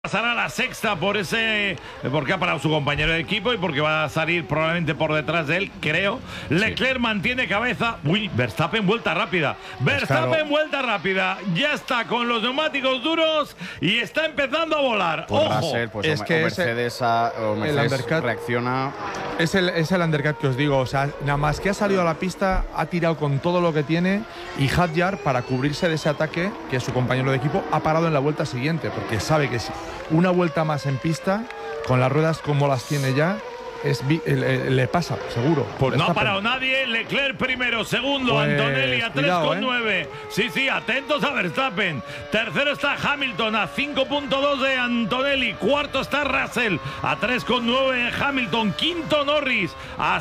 Pasará la sexta porque ha parado su compañero de equipo y porque va a salir probablemente por detrás de él, creo. Leclerc mantiene cabeza. Uy, Verstappen vuelta rápida. Verstappen vuelta rápida. Ya está con los neumáticos duros y está empezando a volar. Por ¡Ojo! Russell, pues es que Mercedes reacciona. Es el undercut que os digo. O sea, nada más que ha salido a la pista, ha tirado con todo lo que tiene y Hadjar, para cubrirse de ese ataque, que es su compañero de equipo, ha parado en la vuelta siguiente porque sabe que si una vuelta más en pista, con las ruedas como las tiene ya, le pasa, seguro. Pues no ha parado nadie. Leclerc primero, segundo pues, Antonelli a 3,9. ¿eh? Sí, atentos a Verstappen. Tercero está Hamilton a 5,2 de Antonelli. Cuarto está Russell a 3,9 Hamilton. Quinto Norris a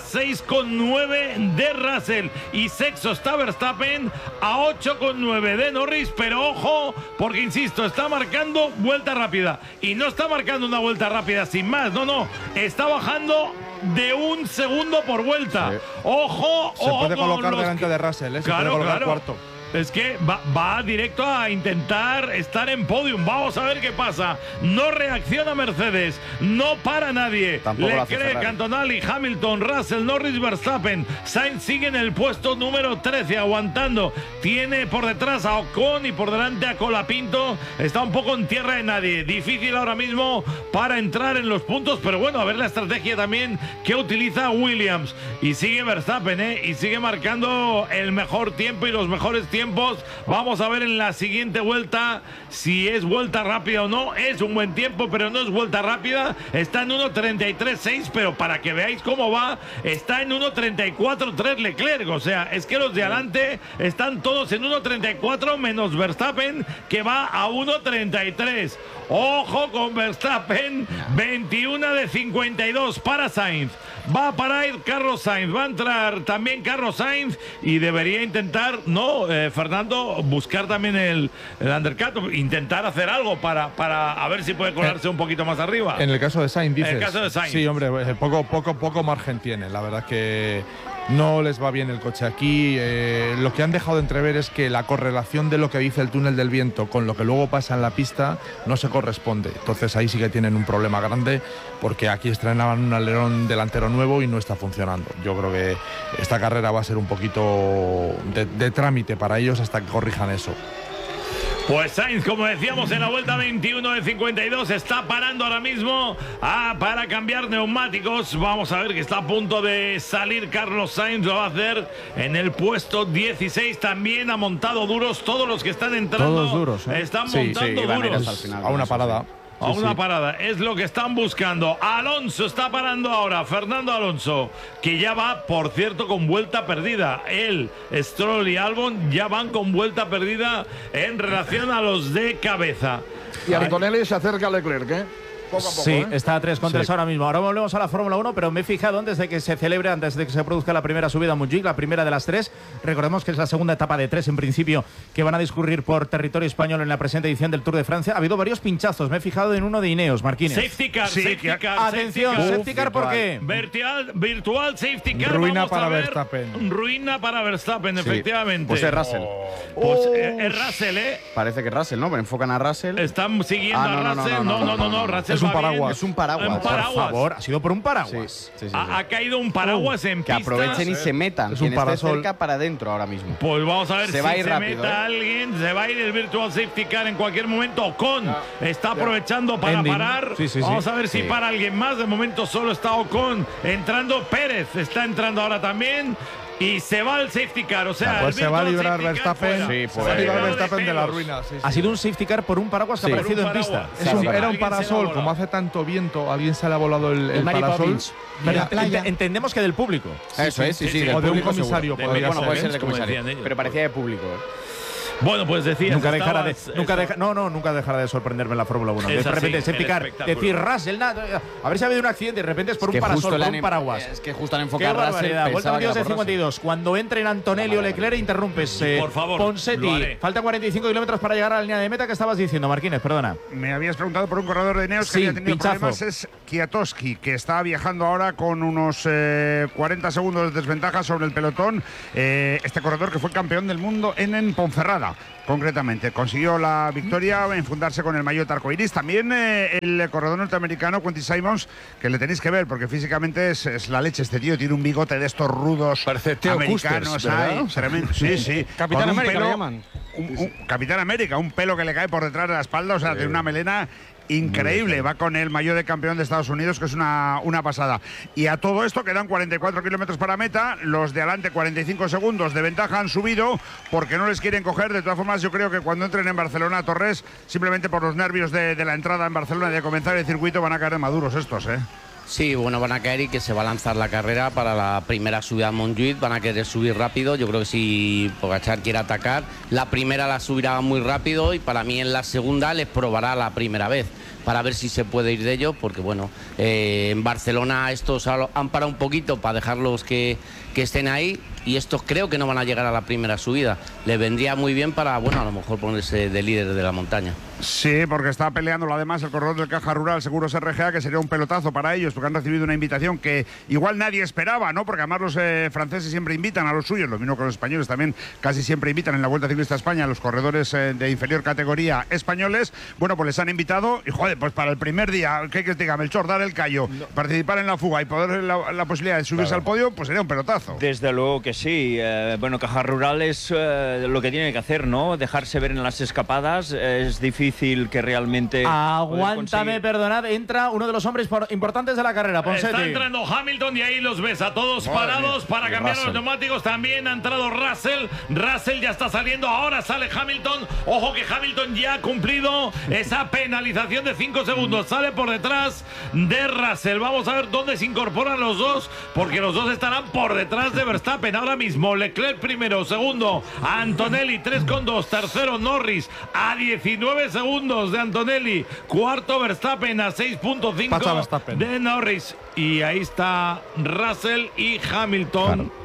6,9 de Russell. Y sexto está Verstappen a 8,9 de Norris. Pero ojo, porque insisto, está marcando vuelta rápida. Y no está marcando una vuelta rápida sin más. No, está bajando de un segundo por vuelta. Sí. Ojo, se puede colocar delante de Russell, se puede colocar cuarto. Es que va directo a intentar estar en podium. Vamos a ver qué pasa. No reacciona Mercedes. No para nadie. Leclerc, Antonelli, Hamilton, Russell, Norris, Verstappen. Sainz sigue en el puesto número 13, aguantando. Tiene por detrás a Ocon y por delante a Colapinto. Está un poco en tierra de nadie. Difícil ahora mismo para entrar en los puntos. Pero bueno, a ver la estrategia también que utiliza Williams. Y sigue Verstappen, y sigue marcando el mejor tiempo y los mejores tiempos. Vamos a ver en la siguiente vuelta si es vuelta rápida o no. Es un buen tiempo, pero no es vuelta rápida. Está en 1.33.6, pero para que veáis cómo va, está en 1.34.3 Leclerc. O sea, es que los de adelante están todos en 1.34 menos Verstappen, que va a 1.33. Ojo con Verstappen, 21 de 52 para Sainz. Va a parar Carlos Sainz, va a entrar también Carlos Sainz y debería intentar, Fernando, buscar también el undercut, intentar hacer algo para a ver si puede colarse un poquito más arriba. En el caso de Sainz, dices. En el caso de Sainz. Sí, hombre, poco margen tiene. La verdad es que no les va bien el coche aquí. Lo que han dejado de entrever es que la correlación de lo que dice el túnel del viento con lo que luego pasa en la pista no se corresponde. Entonces ahí sí que tienen un problema grande, porque aquí estrenaban un alerón delantero nuevo y no está funcionando. Yo creo que esta carrera va a ser un poquito de trámite para ellos hasta que corrijan eso. Pues Sainz, como decíamos, en la vuelta 21 de 52 está parando ahora mismo para cambiar neumáticos. Vamos a ver que está a punto de salir Carlos Sainz. Lo va a hacer en el puesto 16. También ha montado duros. Todos los que están entrando todos duros, están montando duros. Al final, a una parada. A una parada, es lo que están buscando. Alonso está parando ahora, Fernando Alonso, que ya va, por cierto, con vuelta perdida. Él, Stroll y Albon ya van con vuelta perdida en relación a los de cabeza. Y Antonelli se acerca a Leclerc, Poco a poco, sí, está a 3,3 ahora mismo. Ahora volvemos a la Fórmula 1, pero me he fijado antes de que se celebre, antes de que se produzca la primera subida a Montjuic, la primera de las 3. Recordemos que es la segunda etapa de 3, en principio, que van a discurrir por territorio español en la presente edición del Tour de Francia. Ha habido varios pinchazos. Me he fijado en uno de Ineos, Marquínez. Safety car, Atención, safety car, ¿por qué? Virtual safety car. Ruina para Verstappen. Ruina para Verstappen, efectivamente. Pues es Russell. Pues es Russell, Parece que es Russell, ¿no? Pero enfocan a Russell. Están siguiendo a Russell. No, Russell es un paraguas. Es un paraguas. Por favor, ha sido por un paraguas. Sí. Ha caído un paraguas en pista. Que aprovechen y se metan. Es un Quien esté parasol. cerca para adentro ahora mismo. Pues vamos a ver se si va a ir se rápido, meta alguien. Se va a ir el Virtual Safety Car en cualquier momento. Ocon está aprovechando para parar. Vamos a ver si para alguien más. De momento solo está Ocon entrando. Pérez está entrando ahora también. Y se va el safety car, o sea, pues se va a librar Verstappen. Sí, se va a librar Verstappen de la ruina. Sí. Ha sido un safety car por un paraguas que ha aparecido en pista. Era un parasol, como hace tanto viento, alguien se le ha volado el parasol. Entendemos que del público. Eso es, sí. O de un comisario. Bueno, puede ser de comisario, pero parecía de público. Bueno, pues decías, nunca dejará de sorprenderme en la Fórmula 1. De repente safety car, decir Russell, a ver si ha habido un accidente y de repente es por un parasol, por un paraguas. Es que justo han enfocado a Russell. Vuelta 22 de 52. Cuando entren Antonelli o Leclerc, interrumpes. Por favor, Ponsetti. Faltan 45 kilómetros para llegar a la línea de meta. ¿Qué estabas diciendo, Marquínez? Perdona. Me habías preguntado por un corredor de Ineos que había tenido problemas. Es Kwiatkowski, que está viajando ahora con unos 40 segundos de desventaja sobre el pelotón. Este corredor que fue campeón del mundo en Ponferrada. Suiza, concretamente. Consiguió la victoria en fundarse con el maillot arcoiris. También el corredor norteamericano, Quentin Simons, que le tenéis que ver, porque físicamente es la leche este tío. Tiene un bigote de estos rudos americanos. Tremendo. Sí. Capitán América lo llaman. Capitán América, un pelo que le cae por detrás de la espalda, o sea, tiene una melena increíble. Va con el maillot de campeón de Estados Unidos, que es una pasada. Y a todo esto quedan 44 kilómetros para meta. Los de adelante 45 segundos de ventaja han subido porque no les quieren coger. De todas formas, yo creo que cuando entren en Barcelona, Torres, simplemente por los nervios de la entrada en Barcelona, de comenzar el circuito, van a caer maduros estos, ¿eh? Sí, bueno, van a caer y que se va a lanzar la carrera para la primera subida a Montjuïc. Van a querer subir rápido. Yo creo que si Pogačar quiere atacar, la primera la subirá muy rápido y para mí en la segunda les probará la primera vez para ver si se puede ir de ellos, porque bueno, en Barcelona estos han parado un poquito para dejarlos que estén ahí y estos creo que no van a llegar a la primera subida. Les vendría muy bien para, bueno, a lo mejor ponerse de líder de la montaña. Sí, porque está peleándolo además el corredor del Caja Rural Seguros RGA, que sería un pelotazo para ellos, porque han recibido una invitación que igual nadie esperaba, ¿no? Porque además los franceses siempre invitan a los suyos, lo mismo que los españoles también casi siempre invitan en la Vuelta Ciclista a España a los corredores de inferior categoría españoles. Bueno, pues les han invitado y, joder, pues para el primer día, ¿qué que diga Melchor? Dar el callo, participar en la fuga y poder la posibilidad de subirse al podio, pues sería un pelotazo. Desde luego que sí. Bueno, Caja Rural es lo que tiene que hacer, ¿no? Dejarse ver en las escapadas. Es difícil que realmente... Aguántame, perdonad. Entra uno de los hombres importantes de la carrera, Ponseti. Está entrando Hamilton y ahí los ves a todos parados para cambiar los neumáticos. También ha entrado Russell. Russell ya está saliendo. Ahora sale Hamilton. Ojo que Hamilton ya ha cumplido esa penalización de 5 segundos. Sale por detrás de Russell. Vamos a ver dónde se incorporan los dos, porque los dos estarán por detrás de Verstappen ahora mismo. Leclerc primero, segundo Antonelli 3,2, tercero Norris a 19 segundos de Antonelli, cuarto Verstappen a 6,5 de Norris, y ahí está Russell y Hamilton. Claro.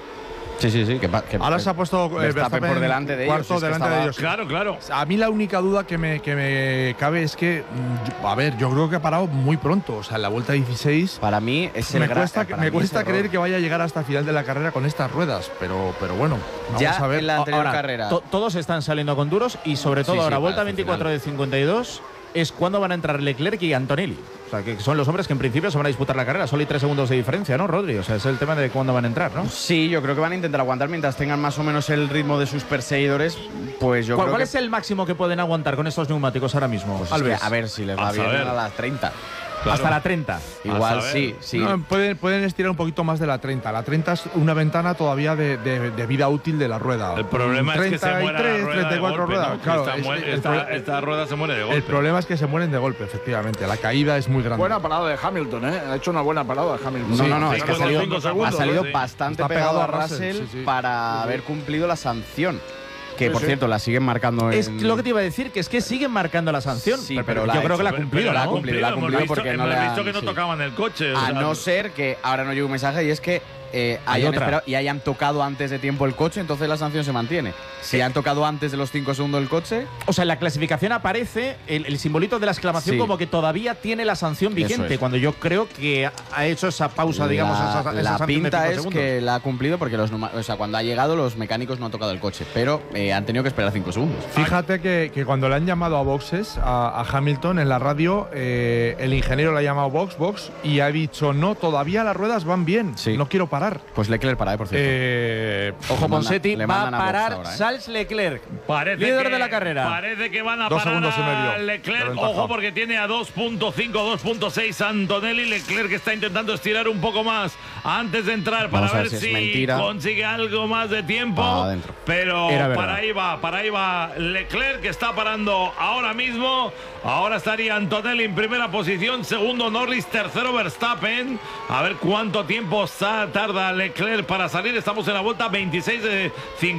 Sí. Ahora se ha puesto Verstappen por delante de ellos. Cuarto delante de ellos. Claro. A mí la única duda que me cabe es que, a ver, yo creo que ha parado muy pronto. O sea, en la vuelta 16. Para mí es me cuesta creer que vaya a llegar hasta el final de la carrera con estas ruedas. Pero bueno, vamos a ver. En la anterior carrera. Todos están saliendo con duros y sobre todo ahora, vuelta 24 de 52. Es cuando van a entrar Leclerc y Antonelli. O sea, que son los hombres que en principio se van a disputar la carrera. Solo hay 3 segundos de diferencia, ¿no, Rodri? O sea, es el tema de cuándo van a entrar, ¿no? Sí, yo creo que van a intentar aguantar mientras tengan más o menos el ritmo de sus perseguidores. Pues yo creo ¿Cuál es el máximo que pueden aguantar con estos neumáticos ahora mismo? Pues es que, a ver si les va bien a las 30. Claro. Hasta la 30. Igual sí. No, pueden estirar un poquito más de la 30. La 30 es una ventana todavía de vida útil de la rueda. El problema es que se muera la rueda 34 de golpe, ruedas. ¿No? Claro, esta rueda se muere de golpe. El problema es que se mueren de golpe, efectivamente. La caída es muy grande. Buena parada de Hamilton, ¿eh? Ha hecho una buena parada de Hamilton. No, es que ha salido bastante pegado a Russell para haber cumplido la sanción. Que, por cierto, la siguen marcando en... Es lo que te iba a decir, que es que siguen marcando la sanción. Sí, pero yo creo que la ha cumplido, la ha cumplido porque no le han visto que no tocaban el coche. A no ser que ahora no llegue un mensaje y es que hayan esperado y hayan tocado antes de tiempo el coche, entonces la sanción se mantiene. Si han tocado antes de los 5 segundos el coche... O sea, en la clasificación aparece el simbolito de la exclamación como que todavía tiene la sanción vigente, cuando yo creo que ha hecho esa pausa, digamos, esa la sanción pinta de 5 es segundos. que la ha cumplido porque cuando ha llegado los mecánicos no han tocado el coche, pero han tenido que esperar 5 segundos. Fíjate que cuando le han llamado a boxes a Hamilton en la radio, el ingeniero le ha llamado box y ha dicho, no, todavía las ruedas van bien, no quiero parar. Pues Leclerc para, por cierto. Ojo, Ponseti, va a parar ahora, Charles Leclerc, líder de la carrera. Parece que van a 2 parar segundos y medio a Leclerc. Ojo, porque tiene a 2.5, 2.6 Antonelli. Leclerc está intentando estirar un poco más antes de entrar para ver si consigue algo más de tiempo. Pero para ahí va Leclerc, que está parando ahora mismo. Ahora estaría Antonelli en primera posición, segundo Norris, tercero Verstappen. A ver cuánto tiempo tarda Leclerc para salir. Estamos en la vuelta 26 de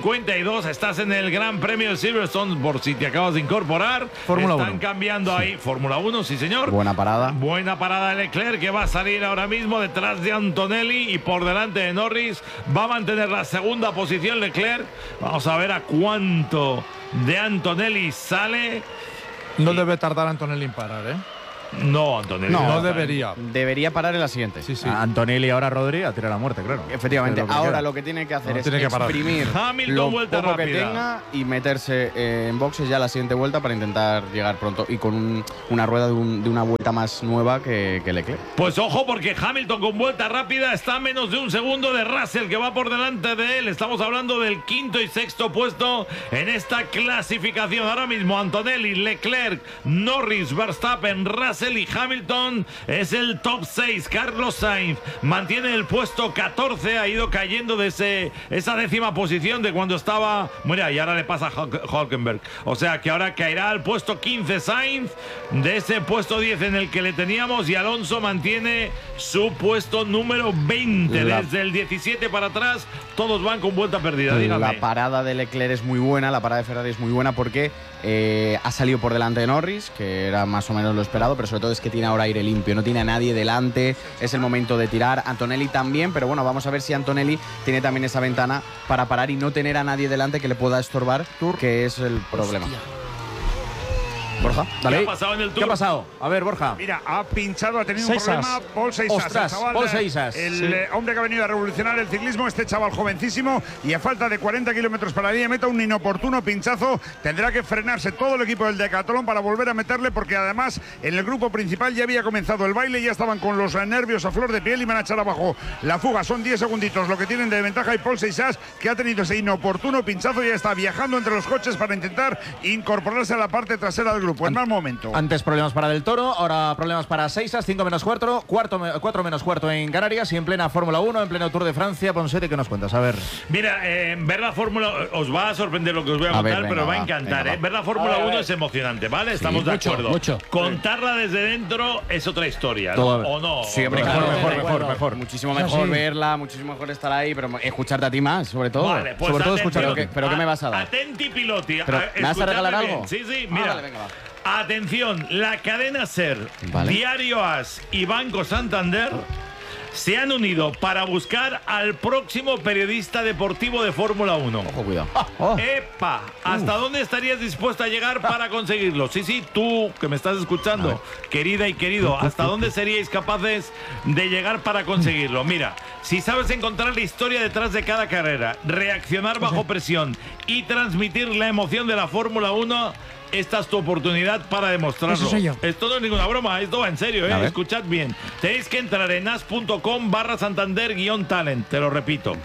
52. Estás en el Gran Premio de Silverstone, por si te acabas de incorporar. Fórmula 1. Están cambiando ahí. Fórmula 1, sí señor. Buena parada de Leclerc, que va a salir ahora mismo detrás de Antonelli y por delante de Norris. Va a mantener la segunda posición Leclerc. Vamos a ver a cuánto de Antonelli sale. No debe tardar Antonelli en parar, ¿eh? No, Antonelli. No debería. Debería parar en la siguiente. Sí, sí. Antonelli ahora Rodri a tirar a muerte, claro. Efectivamente. Ahora lo que tiene que hacer es exprimir Hamilton, lo vuelta poco que rápida. tenga y meterse en boxes ya la siguiente vuelta para intentar llegar pronto y con una rueda de una vuelta más nueva que Leclerc. Pues ojo, porque Hamilton con vuelta rápida está a menos de un segundo de Russell, que va por delante de él. Estamos hablando del quinto y sexto puesto en esta clasificación. Ahora mismo Antonelli, Leclerc, Norris, Verstappen, Russell y Hamilton es el top 6. Carlos Sainz mantiene el puesto 14, ha ido cayendo de esa décima posición de cuando estaba. Mira, y ahora le pasa a Hülkenberg. O sea que ahora caerá al puesto 15 Sainz, de ese puesto 10 en el que le teníamos, y Alonso mantiene su puesto número 20. Desde el 17 para atrás, todos van con vuelta perdida. Dígame. La parada de Leclerc es muy buena, la parada de Ferrari es muy buena porque ha salido por delante de Norris, que era más o menos lo esperado, pero sobre todo es que tiene ahora aire limpio, no tiene a nadie delante, es el momento de tirar. Antonelli también, pero bueno, vamos a ver si Antonelli tiene también esa ventana para parar y no tener a nadie delante que le pueda estorbar, que es el problema. Borja, dale. ¿Qué ha pasado en el Tour? ¿Qué ha pasado? A ver, Borja. Mira, ha pinchado, ha tenido un Seisas. problema Paul Seisas. Ostras, el chaval, Paul Seisas. El hombre que ha venido a revolucionar el ciclismo, este chaval jovencísimo, y a falta de 40 kilómetros para la línea de meta, un inoportuno pinchazo. Tendrá que frenarse todo el equipo del Decathlon para volver a meterle, porque además en el grupo principal ya había comenzado el baile, ya estaban con los nervios a flor de piel y van a echar abajo la fuga. Son 10 segunditos lo que tienen de ventaja, y Paul Seisas, que ha tenido ese inoportuno pinchazo, ya está viajando entre los coches para intentar incorporarse a la parte trasera del grupo. En mal momento. Antes problemas para Del Toro, ahora problemas para Seisas, 5 menos cuarto, 4 menos cuarto en Canarias y en plena Fórmula 1, en pleno Tour de Francia. Ponsete, ¿qué nos cuentas? A ver. Mira, ver la Fórmula, os va a sorprender lo que os voy a contar, venga, pero va a encantar. venga, Ver la Fórmula 1 es emocionante, ¿vale? Estamos de acuerdo. Mucho. Contarla desde dentro es otra historia, ¿no? Todo. ¿O no? Sí, hombre, mejor. Muchísimo mejor verla, muchísimo mejor estar ahí, pero escucharte a ti más, sobre todo. Vale, pues sobre todo atención. escucharte. ¿Pero qué me vas a dar? Atenti piloti. Pero, ¿me vas a regalar Escuchadme algo? bien. Sí, mira. Vale, venga, va. Atención, la cadena SER, Vale. Diario AS y Banco Santander se han unido para buscar al próximo periodista deportivo de Fórmula 1. Ojo, cuidado. ¡Epa! ¿Hasta dónde estarías dispuesto a llegar para conseguirlo? Sí, tú que me estás escuchando, querida y querido, ¿hasta dónde seríais capaces de llegar para conseguirlo? Mira, si sabes encontrar la historia detrás de cada carrera, reaccionar bajo presión y transmitir la emoción de la Fórmula 1, esta es tu oportunidad para demostrarlo. Eso soy yo. Esto no es ninguna broma, esto va en serio, ¿eh? Escuchad bien. Tenéis que entrar en as.com/Santander-talent. Te lo repito.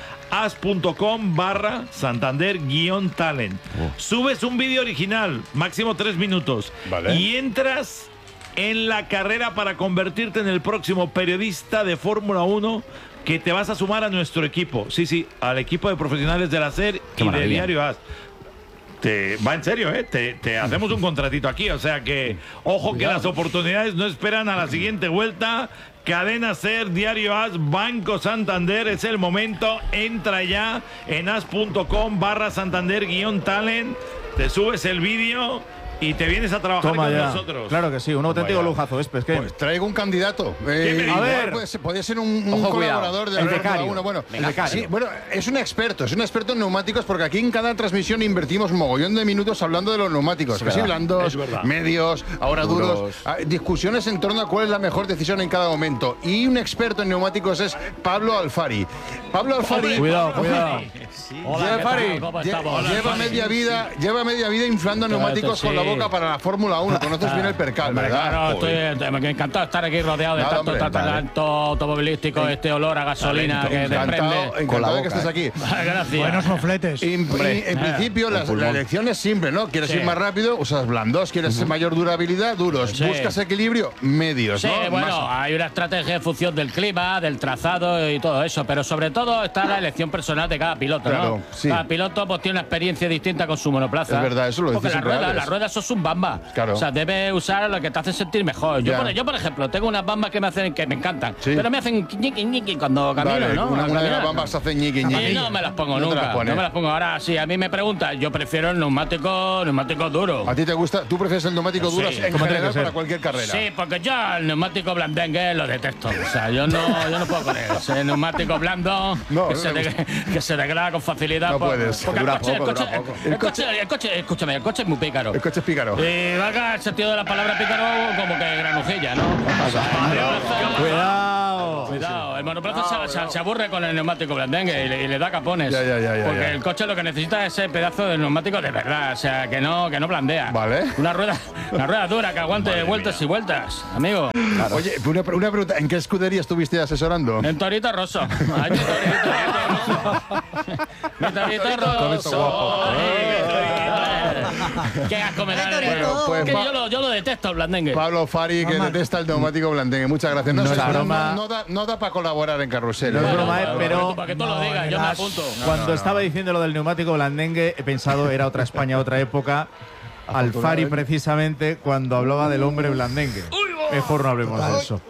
as.com/Santander-talent. Subes un vídeo original, máximo 3 minutos. Vale. Y entras en la carrera para convertirte en el próximo periodista de Fórmula 1 que te vas a sumar a nuestro equipo. Sí, al equipo de profesionales de la SER y de Diario AS. Va en serio, ¿eh? Te hacemos un contratito aquí, o sea que ojo que las oportunidades no esperan a la siguiente vuelta. Cadena SER, Diario AS, Banco Santander, es el momento. Entra ya en as.com/Santander-talent, te subes el vídeo y te vienes a trabajar Toma con ya. nosotros. Claro que sí, un auténtico lujazo. Es que Pues traigo un candidato. me dices? A ver. Podría ser un Ojo, colaborador de cuidado. la El Fórmula becario. 1. Bueno, El becario. sí, bueno, es un experto en neumáticos, porque aquí en cada transmisión invertimos mogollón de minutos hablando de los neumáticos. Es Que si verdad. blandos, Es verdad. medios, ahora duros. Duros. Discusiones en torno a cuál es la mejor decisión en cada momento. Y un experto en neumáticos es Pablo Alfari. Pablo Alfari. Cuidado. Hola, Alfari. ¿Cómo estamos? Lleva media vida inflando neumáticos sí. con la boca para la Fórmula 1. Conoces bien el percal, Hombre, ¿verdad? claro, Joder. estoy encantado de estar aquí rodeado de Nada, tanto hombre, talento automovilístico, este olor a gasolina que desprende. Encantado de que estés aquí. Gracias. Buenos mofletes. En principio, la elección es simple, ¿no? ¿Quieres Sí. ir más rápido? Usas blandos. ¿Quieres mayor durabilidad? Duros. Sí. ¿Buscas equilibrio? Medios, Sí, ¿no? bueno, Más- hay una estrategia en función del clima, del trazado y todo eso, pero sobre todo está la elección personal de cada piloto, Claro, ¿no? sí. Cada piloto pues tiene una experiencia distinta con su monoplaza. Es verdad, eso lo Porque decís las siempre ruedas, antes. las ruedas son un bamba. Claro. O sea, debes usar lo que te hace sentir mejor. Yo, Ya. por ejemplo, tengo unas bambas que me encantan, Sí. pero me hacen ñiqui ñiqui cuando camino, Vale, ¿no? una Al de las caminar. bambas hace ñiqui Y ñiqui. no me las pongo No te nunca. las pones. No me las pongo. Ahora, si a mí me preguntas, yo prefiero el neumático duro. ¿A ti te gusta? ¿Tú prefieres el neumático Sí, duro como en tiene que general ser. para cualquier carrera? Sí, porque yo el neumático blandengue lo detesto. O sea, yo no puedo con él. Ese neumático blando No, que, no se me que se degrada con facilidad. No puedes. Porque Dura el coche, poco, el coche, dura poco. escúchame, el coche es muy pícaro. El coche es pícaro. Valga el sentido de la palabra pícaro, como que granujilla, ¿no? Cuidado. El monoplaza se aburre con el neumático blandengue y le da capones. Porque el coche lo que necesita es ese pedazo de neumático de verdad, o sea, que no blandea. Vale. Una rueda dura que aguante vueltas y vueltas, amigo. Claro. Oye, una pregunta, ¿en qué escudería estuviste asesorando? En Torito Rosso. Ay, mi Torito Rosso. Qué asco me da. Pues, yo lo detesto, el blandengue. Pablo Fari, que detesta el neumático blandengue. Muchas gracias. No da para colaborar en Carrusel. No es broma, pero para que tú lo digas, yo me apunto. Cuando estaba diciendo lo del neumático blandengue, he pensado era otra España, otra época. Alfari, precisamente, cuando hablaba del hombre blandengue. Mejor no hablemos de eso.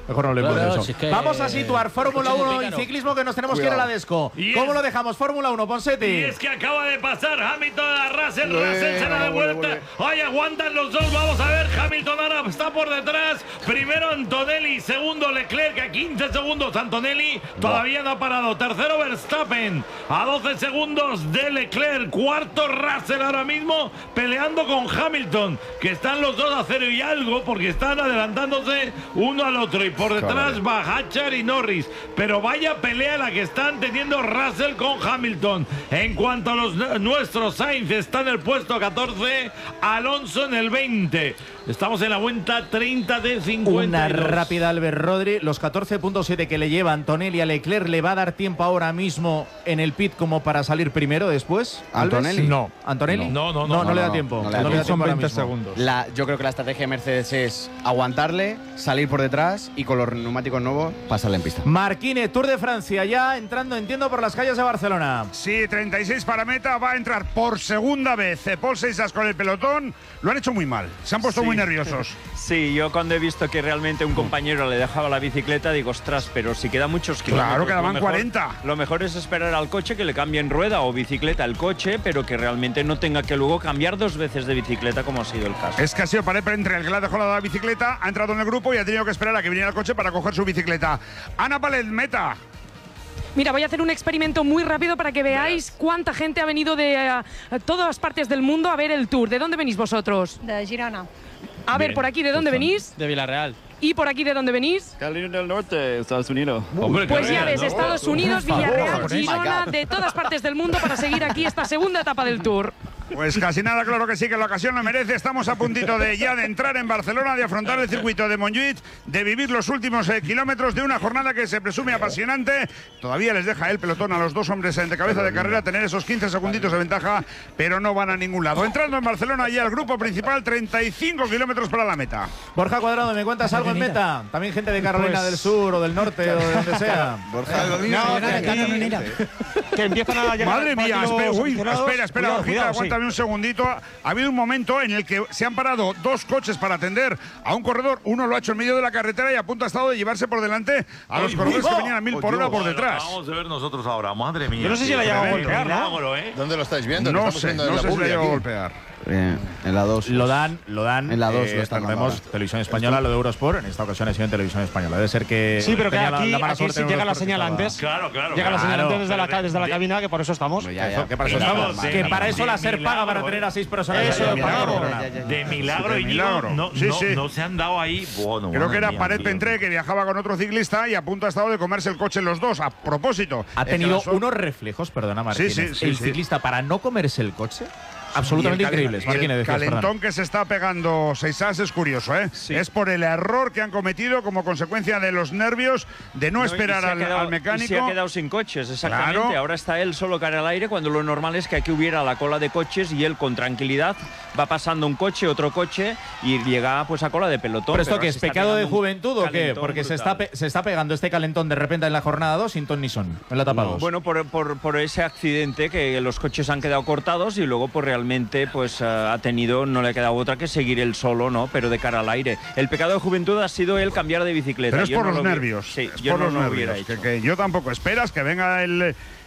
Vamos a situar Fórmula 1 y ciclismo, que nos tenemos que ir a la Desco. ¿Cómo lo dejamos? Fórmula 1, Ponseti. Y es que acaba de pasar Hamilton a Russell se la de vuelta. Ay, aguantan los dos. Vamos a ver, Hamilton ahora está por detrás. Primero Antonelli, segundo Leclerc, a 15 segundos Antonelli. Todavía no ha parado. Tercero Verstappen, a 12 segundos de Leclerc. Cuarto Russell ahora mismo, peleando con Hamilton, que están los dos a 0 y algo, porque están adelantándose uno al otro, y por detrás va Hatcher y Norris. Pero vaya pelea la que están teniendo Russell con Hamilton. En cuanto a los nuestros, Sainz está en el puesto 14, Alonso en el 20. Estamos en la vuelta 30 de 52. Una rápida, Albert Rodri. Los 14.7 que le lleva Antonelli a Leclerc, ¿le va a dar tiempo ahora mismo en el pit como para salir primero después? ¿Antonelli? No. ¿Antonelli? No le da tiempo. No le da tiempo. Son 20 segundos. Yo creo que la estrategia de Mercedes es aguantarle, salir por detrás y con los neumáticos nuevos pasarle en pista. Marquines, Tour de Francia, ya entrando, entiendo, por las calles de Barcelona. Sí, 36 para meta, va a entrar por segunda vez Paul Seixas con el pelotón. Lo han hecho muy mal, se han puesto muy nerviosos. Sí, yo cuando he visto que realmente un compañero le dejaba la bicicleta, digo, ostras, pero si quedan muchos kilómetros. Claro, quedaban 40. Lo mejor es esperar al coche que le cambien rueda o bicicleta al coche, pero que realmente no tenga que luego cambiar 2 veces de bicicleta, como ha sido el caso. Es que ha sido Paret entre el que le ha dejado la bicicleta, ha entrado en el grupo y ha tenido que esperar a que viniera el coche para coger su bicicleta. Ana Palet, meta. Mira, voy a hacer un experimento muy rápido para que veáis cuánta gente ha venido de todas partes del mundo a ver el Tour. ¿De dónde venís vosotros? De Girona. A ver, por aquí, ¿de dónde venís? De Villarreal. ¿Y por aquí de dónde venís? Carolina del Norte, Estados Unidos. Pues ya ves, Estados Unidos, Villarreal, Girona, de todas partes del mundo para seguir aquí esta segunda etapa del Tour. Pues casi nada, claro que sí, que la ocasión lo merece. Estamos a puntito de entrar en Barcelona, de afrontar el circuito de Montjuïc, de vivir los últimos kilómetros de una jornada que se presume apasionante. Todavía les deja el pelotón a los dos hombres de cabeza de carrera tener esos 15 segunditos de ventaja, pero no van a ningún lado. Entrando en Barcelona ya el grupo principal, 35 kilómetros para la meta. Borja Cuadrado, ¿me cuentas algo en meta? También gente de Carolina del Sur o del Norte o de donde sea. Borja, que empiezan a llegar. Madre mía, espera, Borjita, aguántame un segundito. Ha habido un momento en el que se han parado 2 coches para atender a un corredor. Uno lo ha hecho en medio de la carretera y a punto ha estado de llevarse por delante a los corredores que venían a 1000 por hora por detrás. Vamos a ver nosotros ahora, madre mía. Yo no sé si la llegado a golpear, ¿no? ¿Dónde lo estáis viendo? No sé, no sé si la llegado a golpear. En la 2. Lo dan. En la 2 lo están dando. Vemos Televisión Española, lo de Eurosport. En esta ocasión ha sido en Televisión Española. Debe ser que. Sí, pero que aquí si llega la señal antes. Claro. Llega la señal antes desde la cabina, que por eso estamos. Que para eso estamos. Que para eso la SER paga para tener a 6 personas. De milagro, y no se han dado ahí. Bueno, creo que era Paret Pentré, que viajaba con otro ciclista y a punto ha estado de comerse el coche los dos. A propósito. Ha tenido unos reflejos, perdona, Martínez. Sí, el ciclista, para no comerse el coche. Absolutamente increíbles, Martínez. El calentón que se está pegando Seixas es curioso, ¿eh? Sí. Es por el error que han cometido como consecuencia de los nervios, de no esperar al mecánico. Y se ha quedado sin coches, exactamente. Claro. Ahora está él solo cara al aire, cuando lo normal es que aquí hubiera la cola de coches y él con tranquilidad va pasando un coche, otro coche y llega pues a cola de pelotón. ¿Pero esto qué es? ¿Pecado de juventud o qué? Porque se está pegando este calentón de repente en la jornada 2 sin ton ni son, en la etapa 2. Bueno, por ese accidente que los coches han quedado cortados y luego pues realmente pues no le ha quedado otra que seguir él solo, ¿no? Pero de cara al aire. El pecado de juventud ha sido el cambiar de bicicleta. Pero es por los nervios. Sí, yo no lo hubiera hecho. Que yo tampoco. Esperas que venga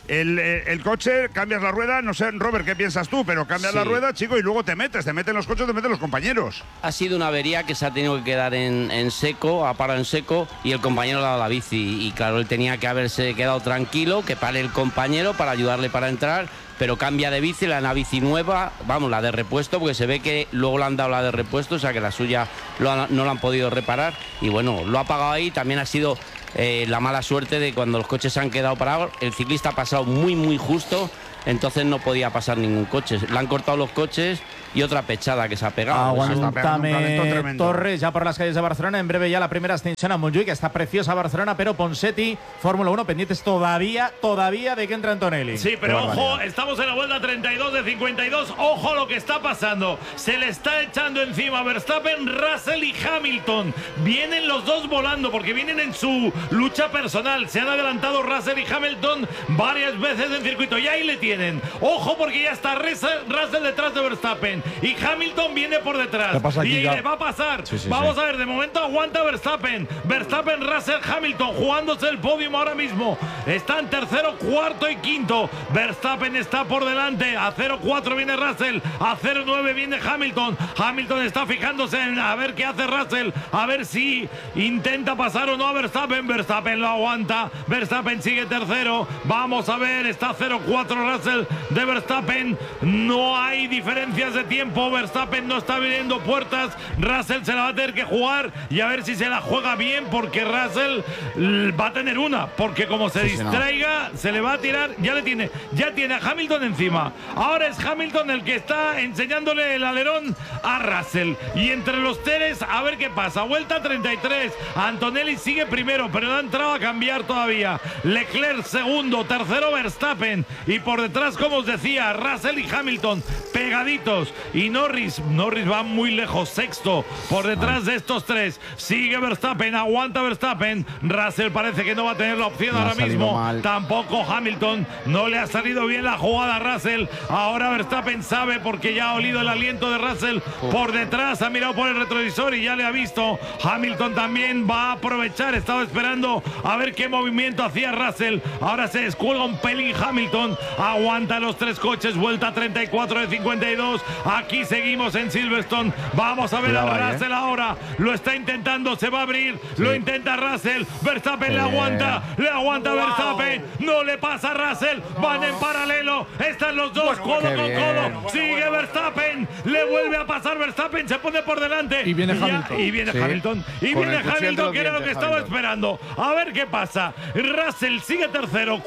el coche, cambias la rueda, no sé, Robert, ¿qué piensas tú? Pero cambias la rueda, chico, y luego te meten los coches, te meten los compañeros. Ha sido una avería que se ha tenido que quedar en seco, ha parado en seco, y el compañero le ha dado la bici. Y claro, él tenía que haberse quedado tranquilo, que pare el compañero para ayudarle para entrar, pero cambia de bici, le dan una bici nueva, vamos, la de repuesto, porque se ve que luego le han dado la de repuesto, o sea que la suya no la han podido reparar. Y bueno, lo ha pagado ahí. También ha sido la mala suerte de cuando los coches se han quedado parados, el ciclista ha pasado muy justo, entonces no podía pasar ningún coche. Le han cortado los coches y otra pechada que se ha pegado. Aguántame, Torres, ya por las calles de Barcelona. En breve ya la primera ascensión a Montjuïc, que está preciosa Barcelona, pero Ponseti, Fórmula 1, pendientes todavía de que entre Antonelli. Sí, pero ojo, estamos en la vuelta 32 de 52. Ojo lo que está pasando. Se le está echando encima Verstappen, Russell y Hamilton. Vienen los dos volando porque vienen en su lucha personal. Se han adelantado Russell y Hamilton varias veces en circuito. Y ahí le tienen. Ojo porque ya está Russell detrás de Verstappen. Y Hamilton viene por detrás. Y le va a pasar. Vamos a ver, de momento aguanta Verstappen. Russell, Hamilton jugándose el podium ahora mismo. Están tercero, cuarto y quinto. Verstappen está por delante. A 0-4 viene Russell. A 0-9 viene Hamilton. Hamilton está fijándose en a ver qué hace Russell. A ver si intenta pasar o no a Verstappen. Verstappen lo aguanta. Verstappen sigue tercero. Vamos a ver, está 0-4 Russell de Verstappen. No hay diferencias de tiempo. Verstappen no está abriendo puertas. Russell se la va a tener que jugar y a ver si se la juega bien, porque Russell va a tener una, porque como se distraiga, se le va a tirar. Ya tiene a Hamilton encima. Ahora es Hamilton el que está enseñándole el alerón a Russell. Y entre los tres, a ver qué pasa. Vuelta 33. Antonelli sigue primero, pero no ha entrado a cambiar todavía. Leclerc segundo, tercero Verstappen. Y por detrás, como os decía, Russell y Hamilton pegaditos. Y Norris va muy lejos, sexto, por detrás de estos tres. Sigue Verstappen, aguanta Verstappen. Russell parece que no va a tener la opción ahora mismo. Tampoco Hamilton, no le ha salido bien la jugada a Russell. Ahora Verstappen sabe, porque ya ha olido el aliento de Russell por detrás, ha mirado por el retrovisor y ya le ha visto. Hamilton también va a aprovechar, estaba esperando a ver qué movimiento hacía Russell. Ahora se descuelga un pelín Hamilton, aguanta los tres coches, vuelta 34 de 52. Aquí seguimos en Silverstone. Vamos a ver a Russell ahora. Lo está intentando, se va a abrir. Lo intenta Russell. Verstappen le aguanta Verstappen. No le pasa a Russell. Van en paralelo. Están los dos codo con codo. Sigue Verstappen. Le vuelve a pasar Verstappen. Se pone por delante. Y viene Hamilton. Y viene Hamilton. Y viene Hamilton, que era lo que estaba esperando. A ver qué pasa. Russell sigue tercero.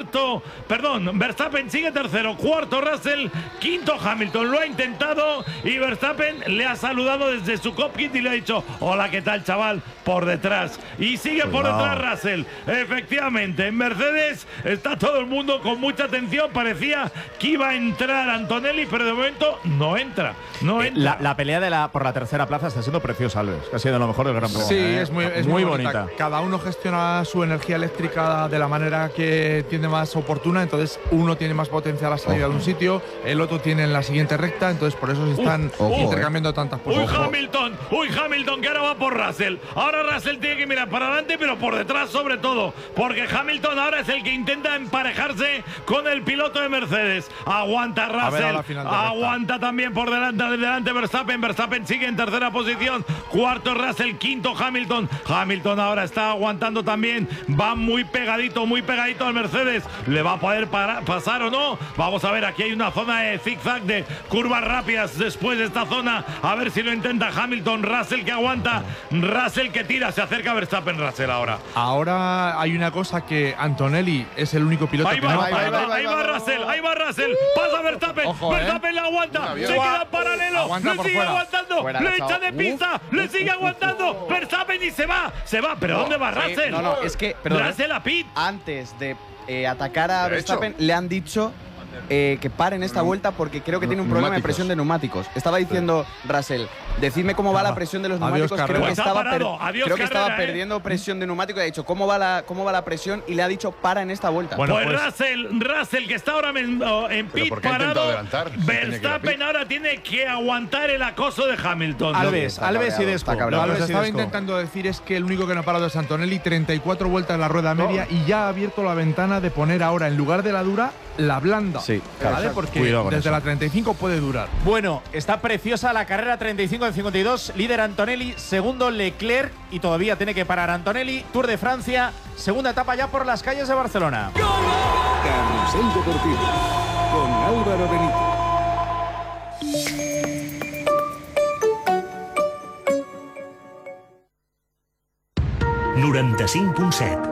Verstappen sigue tercero. Cuarto Russell. Quinto Hamilton. Lo ha intentado y Verstappen le ha saludado desde su cockpit y le ha dicho: hola, ¿qué tal, chaval? Por detrás. Y sigue por detrás Russell. Efectivamente, en Mercedes está todo el mundo con mucha atención. Parecía que iba a entrar Antonelli, pero de momento no entra. La pelea por la tercera plaza está siendo preciosa, Alves. Que ha sido lo mejor del Gran Premio. Sí, es muy bonita. Cada uno gestiona su energía eléctrica de la manera que tiene más oportuna. Entonces, uno tiene más potencia a la salida de un sitio, el otro tiene en la siguiente recta. Entonces, por eso se están intercambiando tantas posiciones. Hamilton, que ahora va por Russell. Ahora Russell tiene que mirar para adelante, pero por detrás sobre todo, porque Hamilton ahora es el que intenta emparejarse con el piloto de Mercedes. Aguanta Russell, aguanta también por delante Verstappen. Verstappen sigue en tercera posición. Cuarto Russell, quinto Hamilton. Hamilton ahora está aguantando también. Va muy pegadito al Mercedes. ¿Le va a poder pasar o no? Vamos a ver, aquí hay una zona de zigzag, de curvas rápidas después de esta zona. A ver si lo intenta Hamilton. Russell que aguanta. Russell que tira. Se acerca a Verstappen. Russell ahora. Ahora hay una cosa, que Antonelli es el único piloto ahí va Russell. Pasa Verstappen. Verstappen le aguanta. Se queda en paralelo. Le sigue aguantando. Le echa de pista. Le sigue aguantando. Verstappen y se va. ¿Pero dónde va Russell? Es que, perdón, Russell a pit. Antes de atacar a Verstappen, le han dicho que pare en esta vuelta porque creo que tiene un problema de presión de neumáticos. Estaba diciendo Russell, decidme cómo va la presión de los neumáticos. Creo que estaba perdiendo presión de neumático y ha dicho ¿cómo va la presión? Y le ha dicho para en esta vuelta. Bueno, pues Russell, que está ahora en pit parado, Verstappen ahora tiene que aguantar el acoso de Hamilton. Alves y Desco. Lo que se estaba intentando decir es que el único que no ha parado es Antonelli, 34 vueltas en la rueda media y ya ha abierto la ventana de poner ahora en lugar de la dura, la blanda. Sí, ¿vale? Porque desde la 35 puede durar. Bueno, está preciosa la carrera 35 en 52. Líder Antonelli, segundo Leclerc y todavía tiene que parar Antonelli. Tour de Francia, segunda etapa ya por las calles de Barcelona. Carrusel Deportivo con Álvaro Benito. 95.7.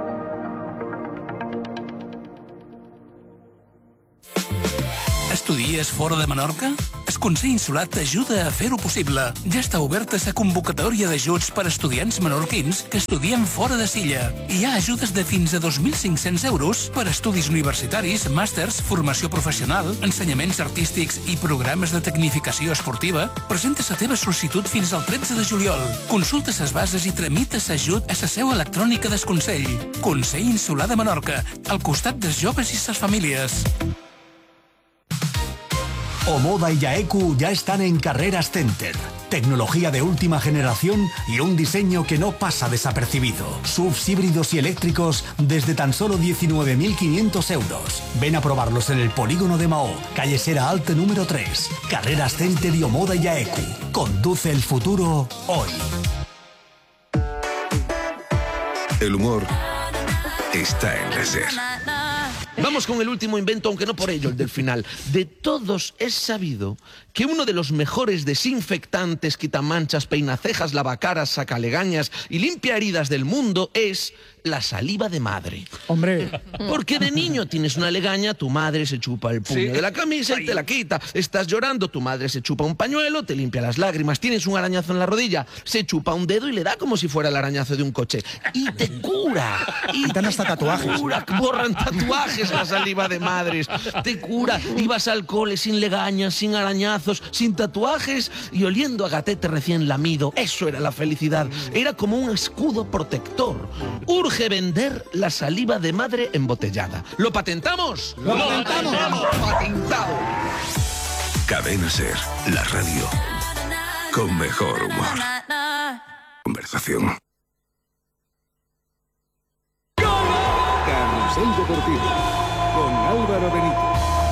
Estudies fora de Menorca? El Consell Insular t'ajuda a fer-ho possible. Ja està oberta la convocatòria d'ajuts per a estudiants menorquins que estudien fora de Silla. Hi ha ajudes de fins a 2.500 euros per a estudis universitaris, màsters, formació professional, ensenyaments artístics i programes de tecnificació esportiva. Presenta la teva sol·licitud fins al 13 de juliol. Consulta les bases i tramita l'ajut a la seu electrònica del Consell. Consell Insular de Menorca, al costat dels joves i les famílies. Omoda y Yaeku ya están en Carreras Center. Tecnología de última generación y un diseño que no pasa desapercibido. SUVs híbridos y eléctricos desde tan solo 19.500 euros. Ven a probarlos en el polígono de Mahó, calle Sera Alta número 3. Carreras Center y Omoda y Yaeku. Conduce el futuro hoy. El humor está en la SER. Vamos con el último invento, aunque no por ello el del final. De todos es sabido que uno de los mejores desinfectantes, quitamanchas, peinacejas, lavacaras, sacalegañas y limpia heridas del mundo es la saliva de madre. Hombre. Porque de niño tienes una legaña, tu madre se chupa el puño de la camisa y te la quita. Estás llorando, tu madre se chupa un pañuelo, te limpia las lágrimas. Tienes un arañazo en la rodilla, se chupa un dedo y le da como si fuera el arañazo de un coche. Y te cura. Y dan hasta tatuajes. Borran tatuajes la saliva de madres. Te cura. Ibas al cole sin legañas, sin arañazos, sin tatuajes y oliendo a gatete recién lamido. Eso era la felicidad. Era como un escudo protector. Urge vender la saliva de madre embotellada. ¿Lo patentamos? ¡Lo patentamos! ¡Patentado! Cadena SER, la radio con mejor humor. Conversación. Carrusel Deportivo con Álvaro Benito.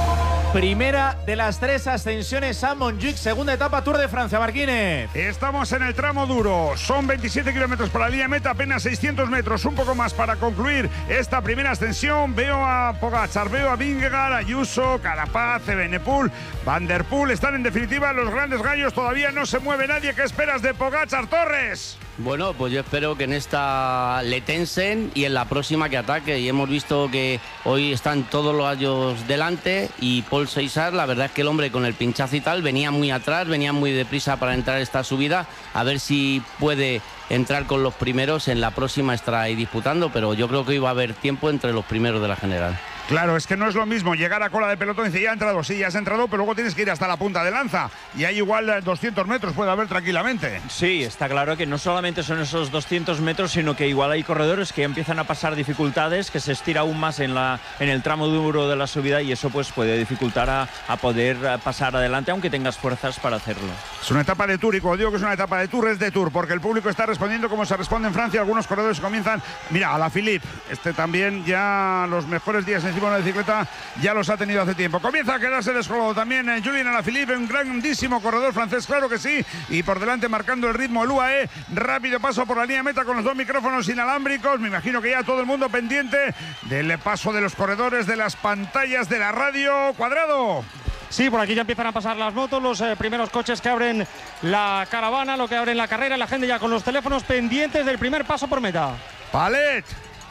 Primera de las 3 ascensiones a Montjuic, segunda etapa Tour de Francia, Marquínez. Estamos en el tramo duro, son 27 kilómetros para la línea meta, apenas 600 metros, un poco más para concluir esta primera ascensión. Veo a Pogačar, veo a Vingegaard, Ayuso, Carapaz, Evenepoel, Van der Poel, están en definitiva los grandes gallos, todavía no se mueve nadie. ¿Qué esperas de Pogačar, Torres? Bueno, pues yo espero que en esta le tensen y en la próxima que ataque. Y hemos visto que hoy están todos los gallos delante y Paul Seisar, la verdad es que el hombre con el pinchazo y tal venía muy atrás, venía muy deprisa para entrar esta subida. A ver si puede entrar con los primeros, en la próxima estará ahí disputando, pero yo creo que hoy va a haber tiempo entre los primeros de la general. Claro, es que no es lo mismo llegar a cola de pelotón y decir, ya ha entrado, sí, ya has entrado, pero luego tienes que ir hasta la punta de lanza. Y ahí igual 200 metros puede haber tranquilamente. Sí, está claro que no solamente son esos 200 metros, sino que igual hay corredores que empiezan a pasar dificultades, que se estira aún más en el tramo duro de la subida y eso pues puede dificultar a poder pasar adelante, aunque tengas fuerzas para hacerlo. Es una etapa de Tour y cuando digo que es una etapa de Tour, es de Tour, porque el público está respondiendo como se responde en Francia. Algunos corredores comienzan, mira, Alaphilippe, también ya los mejores días encima de una bicicleta ya los ha tenido hace tiempo. Comienza a quedarse descolgado también Julien Alaphilippe, un grandísimo corredor francés, claro que sí, y por delante marcando el ritmo el UAE. Rápido paso por la línea meta con los dos micrófonos inalámbricos. Me imagino que ya todo el mundo pendiente del paso de los corredores, de las pantallas de la radio. Cuadrado. Sí, por aquí ya empiezan a pasar las motos, los primeros coches que abren la caravana, lo que abren la carrera, la gente ya con los teléfonos pendientes del primer paso por meta. Palet.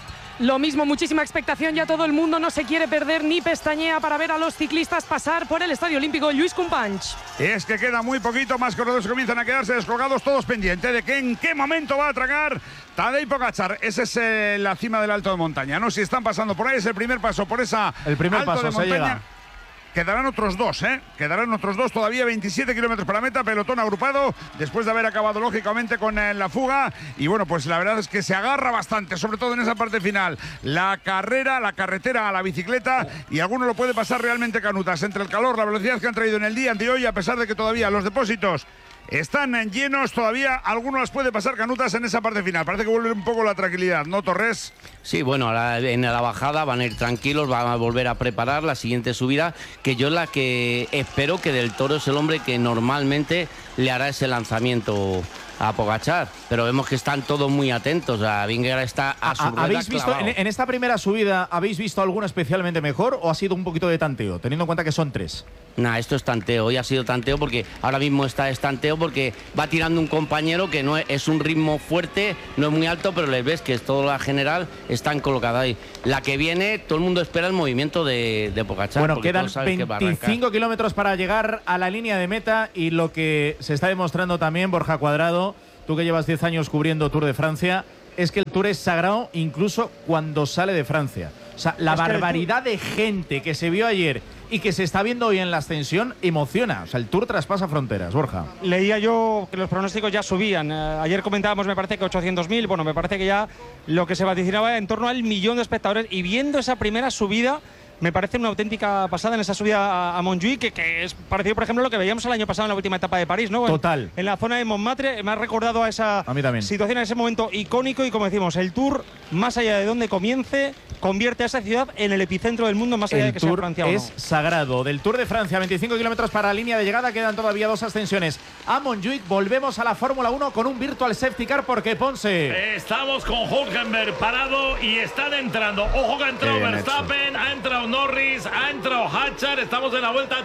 Lo mismo, muchísima expectación, ya todo el mundo no se quiere perder ni pestañea para ver a los ciclistas pasar por el Estadio Olímpico Lluís Companys. Es que queda muy poquito, más corredores comienzan a quedarse descolgados, todos pendientes de que en qué momento va a tragar Tadej Pogačar. Esa es la cima del alto de montaña, ¿no? Si están pasando por ahí, es el primer paso por esa el primer alto paso, de montaña. quedarán otros 2, quedarán otros 2, todavía 27 kilómetros para la meta, pelotón agrupado, después de haber acabado lógicamente con la fuga, y bueno, pues la verdad es que se agarra bastante, sobre todo en esa parte final, la carretera a la bicicleta, y alguno lo puede pasar realmente canutas, entre el calor, la velocidad que han traído en el día de hoy, a pesar de que todavía los depósitos están llenos, todavía alguno las puede pasar canutas en esa parte final. Parece que vuelve un poco la tranquilidad, ¿no, Torres? Sí, bueno, ahora en la bajada van a ir tranquilos, van a volver a preparar la siguiente subida, que yo la que espero que Del Toro es el hombre que normalmente le hará ese lanzamiento a Pogačar, pero vemos que están todos muy atentos. Vingegaard está a su rueda. ¿Habéis visto en esta primera subida, habéis visto alguna especialmente mejor o ha sido un poquito de tanteo, teniendo en cuenta que son 3? Nah, esto es tanteo, hoy ha sido tanteo porque ahora mismo está tanteo porque va tirando un compañero que no es un ritmo fuerte, no es muy alto, pero les ves que es todo la general, están colocados ahí. La que viene, todo el mundo espera el movimiento de Pogačar. Bueno, quedan 25 kilómetros para llegar a la línea de meta y lo que se está demostrando también, Borja Cuadrado, tú que llevas 10 años cubriendo Tour de Francia, es que el Tour es sagrado incluso cuando sale de Francia. O sea, la barbaridad de gente que se vio ayer y que se está viendo hoy en la ascensión emociona. O sea, el Tour traspasa fronteras, Borja. Leía yo que los pronósticos ya subían. Ayer comentábamos, me parece que 800.000. Bueno, me parece que ya lo que se vaticinaba en torno al 1 millón de espectadores. Y viendo esa primera subida, me parece una auténtica pasada en esa subida a Montjuïc, que es parecido, por ejemplo, a lo que veíamos el año pasado en la última etapa de París, ¿no? Total. En la zona de Montmartre me ha recordado a esa situación, a ese momento icónico, y como decimos, el Tour, más allá de donde comience, convierte a esa ciudad en el epicentro del mundo, más allá de que sea Francia o no. Es sagrado. Del Tour de Francia, 25 kilómetros para la línea de llegada, quedan todavía 2 ascensiones a Montjuïc. Volvemos a la Fórmula 1 con un virtual safety car porque Ponce. Estamos con Hülkenberg parado y están entrando. Ojo que ha entrado Verstappen, ha entrado Norris, ha entrado Hatchar. Estamos en la vuelta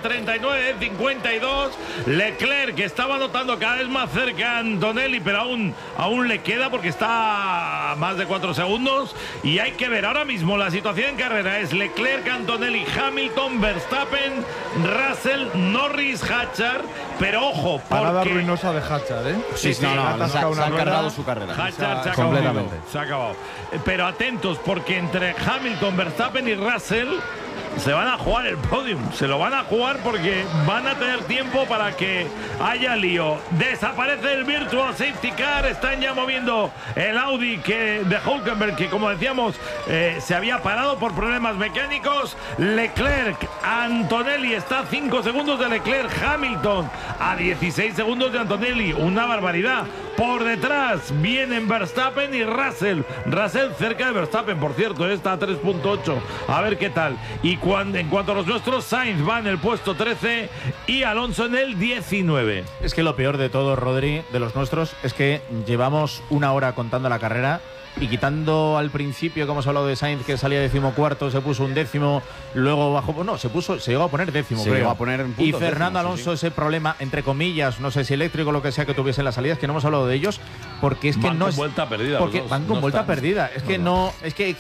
39-52. Leclerc, que estaba notando cada vez más cerca a Antonelli, pero aún le queda porque está a más de 4 segundos. Y hay que ver ahora mismo la situación en carrera. Es Leclerc, Antonelli, Hamilton, Verstappen, Russell, Norris, Hatchar. Pero ojo, parada ruinosa de Hatchar, ¿eh? Sí, se ha cargado su carrera. Hatchar se ha completamente. Se ha acabado. Pero atentos, porque entre Hamilton, Verstappen y Russell se van a jugar el podium, se lo van a jugar porque van a tener tiempo para que haya lío. Desaparece el virtual safety car, están ya moviendo el Audi de Hülkenberg, que como decíamos se había parado por problemas mecánicos. Leclerc, Antonelli está a 5 segundos de Leclerc, Hamilton a 16 segundos de Antonelli, una barbaridad. Por detrás vienen Verstappen y Russell cerca de Verstappen, por cierto, está a 3.8, a ver qué tal. Y en cuanto a los nuestros, Sainz va en el puesto 13 y Alonso en el 19. Es que lo peor de todo, Rodri, de los nuestros, es que llevamos 1 hora contando la carrera y quitando al principio, como hemos hablado de Sainz, que salía 14º, se puso un 10º, luego bajó, no, se llegó a poner 10º, se llegó a poner en punto y Fernando Alonso, ese problema, entre comillas, no sé si eléctrico o lo que sea que tuviese en las salidas, que no hemos hablado de ellos, porque es que van no con es vuelta perdida, porque van con vuelta perdida, es que no, es que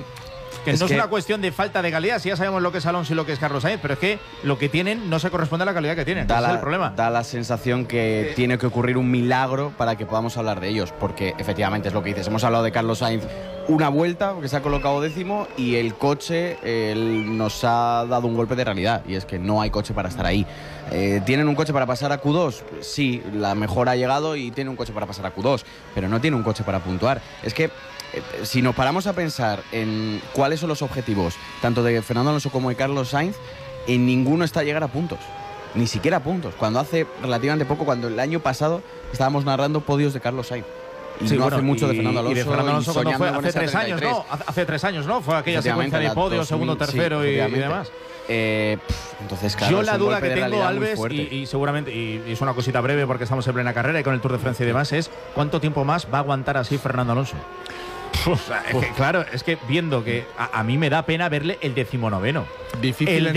no es una cuestión de falta de calidad, si ya sabemos lo que es Alonso y lo que es Carlos Sainz, pero es que lo que tienen no se corresponde a la calidad que tienen. Ese es el problema. Da la sensación que tiene que ocurrir un milagro para que podamos hablar de ellos, porque efectivamente es lo que dices. Hemos hablado de Carlos Sainz una vuelta, porque se ha colocado 10º, y el coche nos ha dado un golpe de realidad, y es que no hay coche para estar ahí. ¿Tienen un coche para pasar a Q2? Sí, la mejora ha llegado y tiene un coche para pasar a Q2, pero no tiene un coche para puntuar. Es que si nos paramos a pensar en cuáles son los objetivos, tanto de Fernando Alonso como de Carlos Sainz, en ninguno está llegar a puntos. Ni siquiera a puntos. Cuando hace relativamente poco, cuando el año pasado estábamos narrando podios de Carlos Sainz. Y sí, no hace mucho de Fernando Alonso. Y de Fernando Alonso cuando fue hace 3 años, ¿no? Hace 3 años, ¿no? Fue aquella secuencia de podios, segundo, tercero y demás. Entonces, claro, yo la duda que tengo, Alves, y seguramente, y es una cosita breve porque estamos en plena carrera y con el Tour de Francia y demás, es ¿cuánto tiempo más va a aguantar así Fernando Alonso? Es que, claro, es que viendo que a mí me da pena verle el 19º. Difícil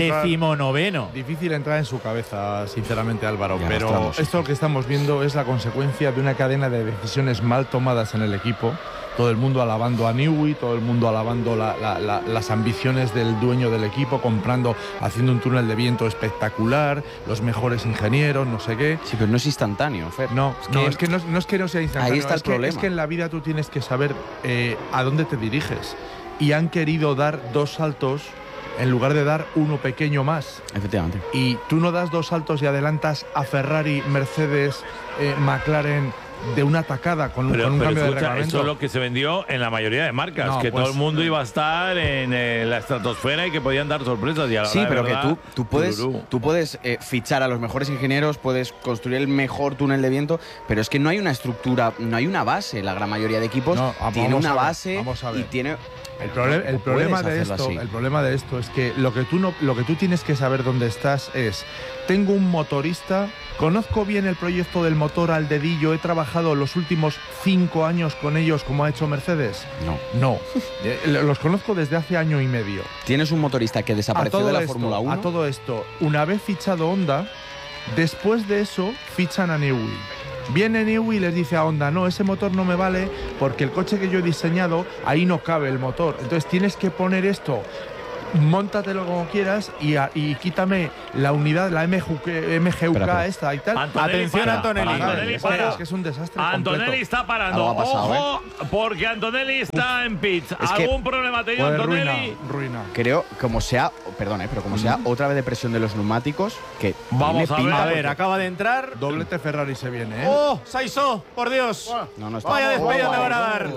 Difícil entrar en su cabeza, sinceramente, Álvaro. Pero esto que estamos viendo es la consecuencia de una cadena de decisiones mal tomadas en el equipo. Todo el mundo alabando a Newey, todo el mundo alabando las ambiciones del dueño del equipo, haciendo un túnel de viento espectacular, los mejores ingenieros, no sé qué. Sí, pero no es instantáneo, Fer. No es que no sea instantáneo. Ahí está el problema. Es que en la vida tú tienes que saber a dónde te diriges. Y han querido dar 2 saltos en lugar de dar uno pequeño más. Efectivamente. Y tú no das 2 saltos y adelantas a Ferrari, Mercedes, McLaren de una tacada con un cambio de reglamento. Eso es lo que se vendió en la mayoría de marcas, No, que pues, todo el mundo iba a estar en la estratosfera y que podían dar sorpresas. Y a la Sí, hora de pero verdad, que tú puedes fichar a los mejores ingenieros, puedes construir el mejor túnel de viento, pero es que no hay una estructura, no hay una base. La gran mayoría de equipos tiene una base y tiene... El problema de esto es que lo que tú tienes que saber dónde estás es: tengo un motorista, conozco bien el proyecto del motor al dedillo, he trabajado los últimos 5 años con ellos como ha hecho Mercedes. No. Los conozco desde hace año y medio. Tienes un motorista que desapareció de la Fórmula 1. A todo esto, una vez fichado Honda, después de eso fichan a Newey. Viene Newey y les dice a Honda: no, ese motor no me vale porque el coche que yo he diseñado, ahí no cabe el motor. Entonces tienes que poner esto, móntatelo como quieras y quítame la unidad, la MGUK esta y tal. Atención, Antonelli. Es que es un desastre. Antonelli completo. está parando. Ojo, porque Antonelli está en pits. ¿Algún problema ha tenido Antonelli? Ruina. Creo, como sea, perdón, pero como sea otra vez de presión de los neumáticos, que vamos a ver, acaba de entrar. Doblete Ferrari se viene, ¿eh? ¡Oh, Saizó! ¡Por Dios! No está. Vaya despedida te van a dar.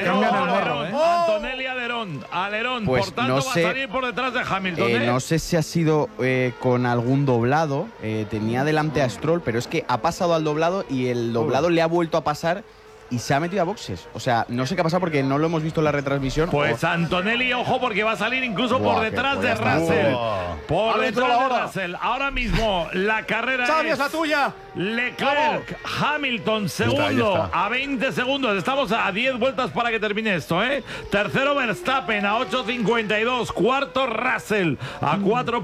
Antonelli alerón. Pues por tanto, no va a sé, salir por detrás de Hamilton. No sé si ha sido con algún doblado. Tenía delante a Stroll, pero es que ha pasado al doblado y el doblado le ha vuelto a pasar y se ha metido a boxes. O sea, no sé qué ha pasado porque no lo hemos visto en la retransmisión. Pues Antonelli, ojo, porque va a salir incluso por detrás de Russell. Por detrás de Russell. Ahora mismo la carrera es la tuya. Leclerc, Hamilton, segundo a 20 segundos. Estamos a 10 vueltas para que termine esto, ¿eh? Tercero Verstappen a 8.52. Cuarto Russell a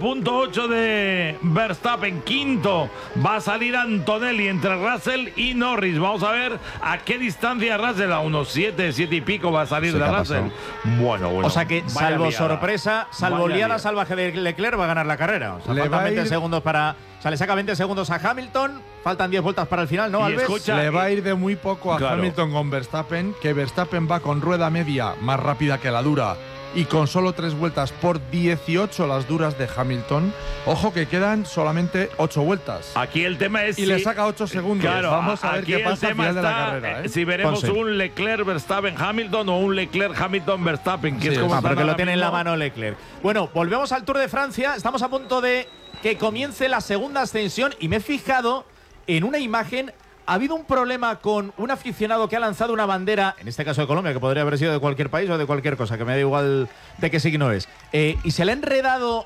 4.8 de Verstappen. Quinto va a salir Antonelli entre Russell y Norris. Vamos a ver a qué distancia Russell, a unos 7 y pico va a salir de Russell. Bueno. O sea que, salvo sorpresa, salvo liada salvaje de Leclerc, va a ganar la carrera. O sea, faltan 20 segundos para... O sea, le saca 20 segundos a Hamilton, faltan 10 vueltas para el final, ¿no, Alves? Le va a ir de muy poco a Hamilton con Verstappen, que Verstappen va con rueda media más rápida que la dura y con solo 3 vueltas por 18 las duras de Hamilton. Ojo que quedan solamente 8 vueltas. Aquí el tema es... Y le saca 8 segundos. Claro, vamos a ver qué pasa al final de la carrera. Si veremos un Leclerc-Verstappen-Hamilton o un Leclerc-Hamilton-Verstappen, que es como pero que lo tiene en la mano Leclerc. Bueno, volvemos al Tour de Francia. Estamos a punto de que comience la segunda ascensión y me he fijado en una imagen. Ha habido un problema con un aficionado que ha lanzado una bandera, en este caso de Colombia, que podría haber sido de cualquier país o de cualquier cosa, que me da igual de qué signo es. Y se le ha enredado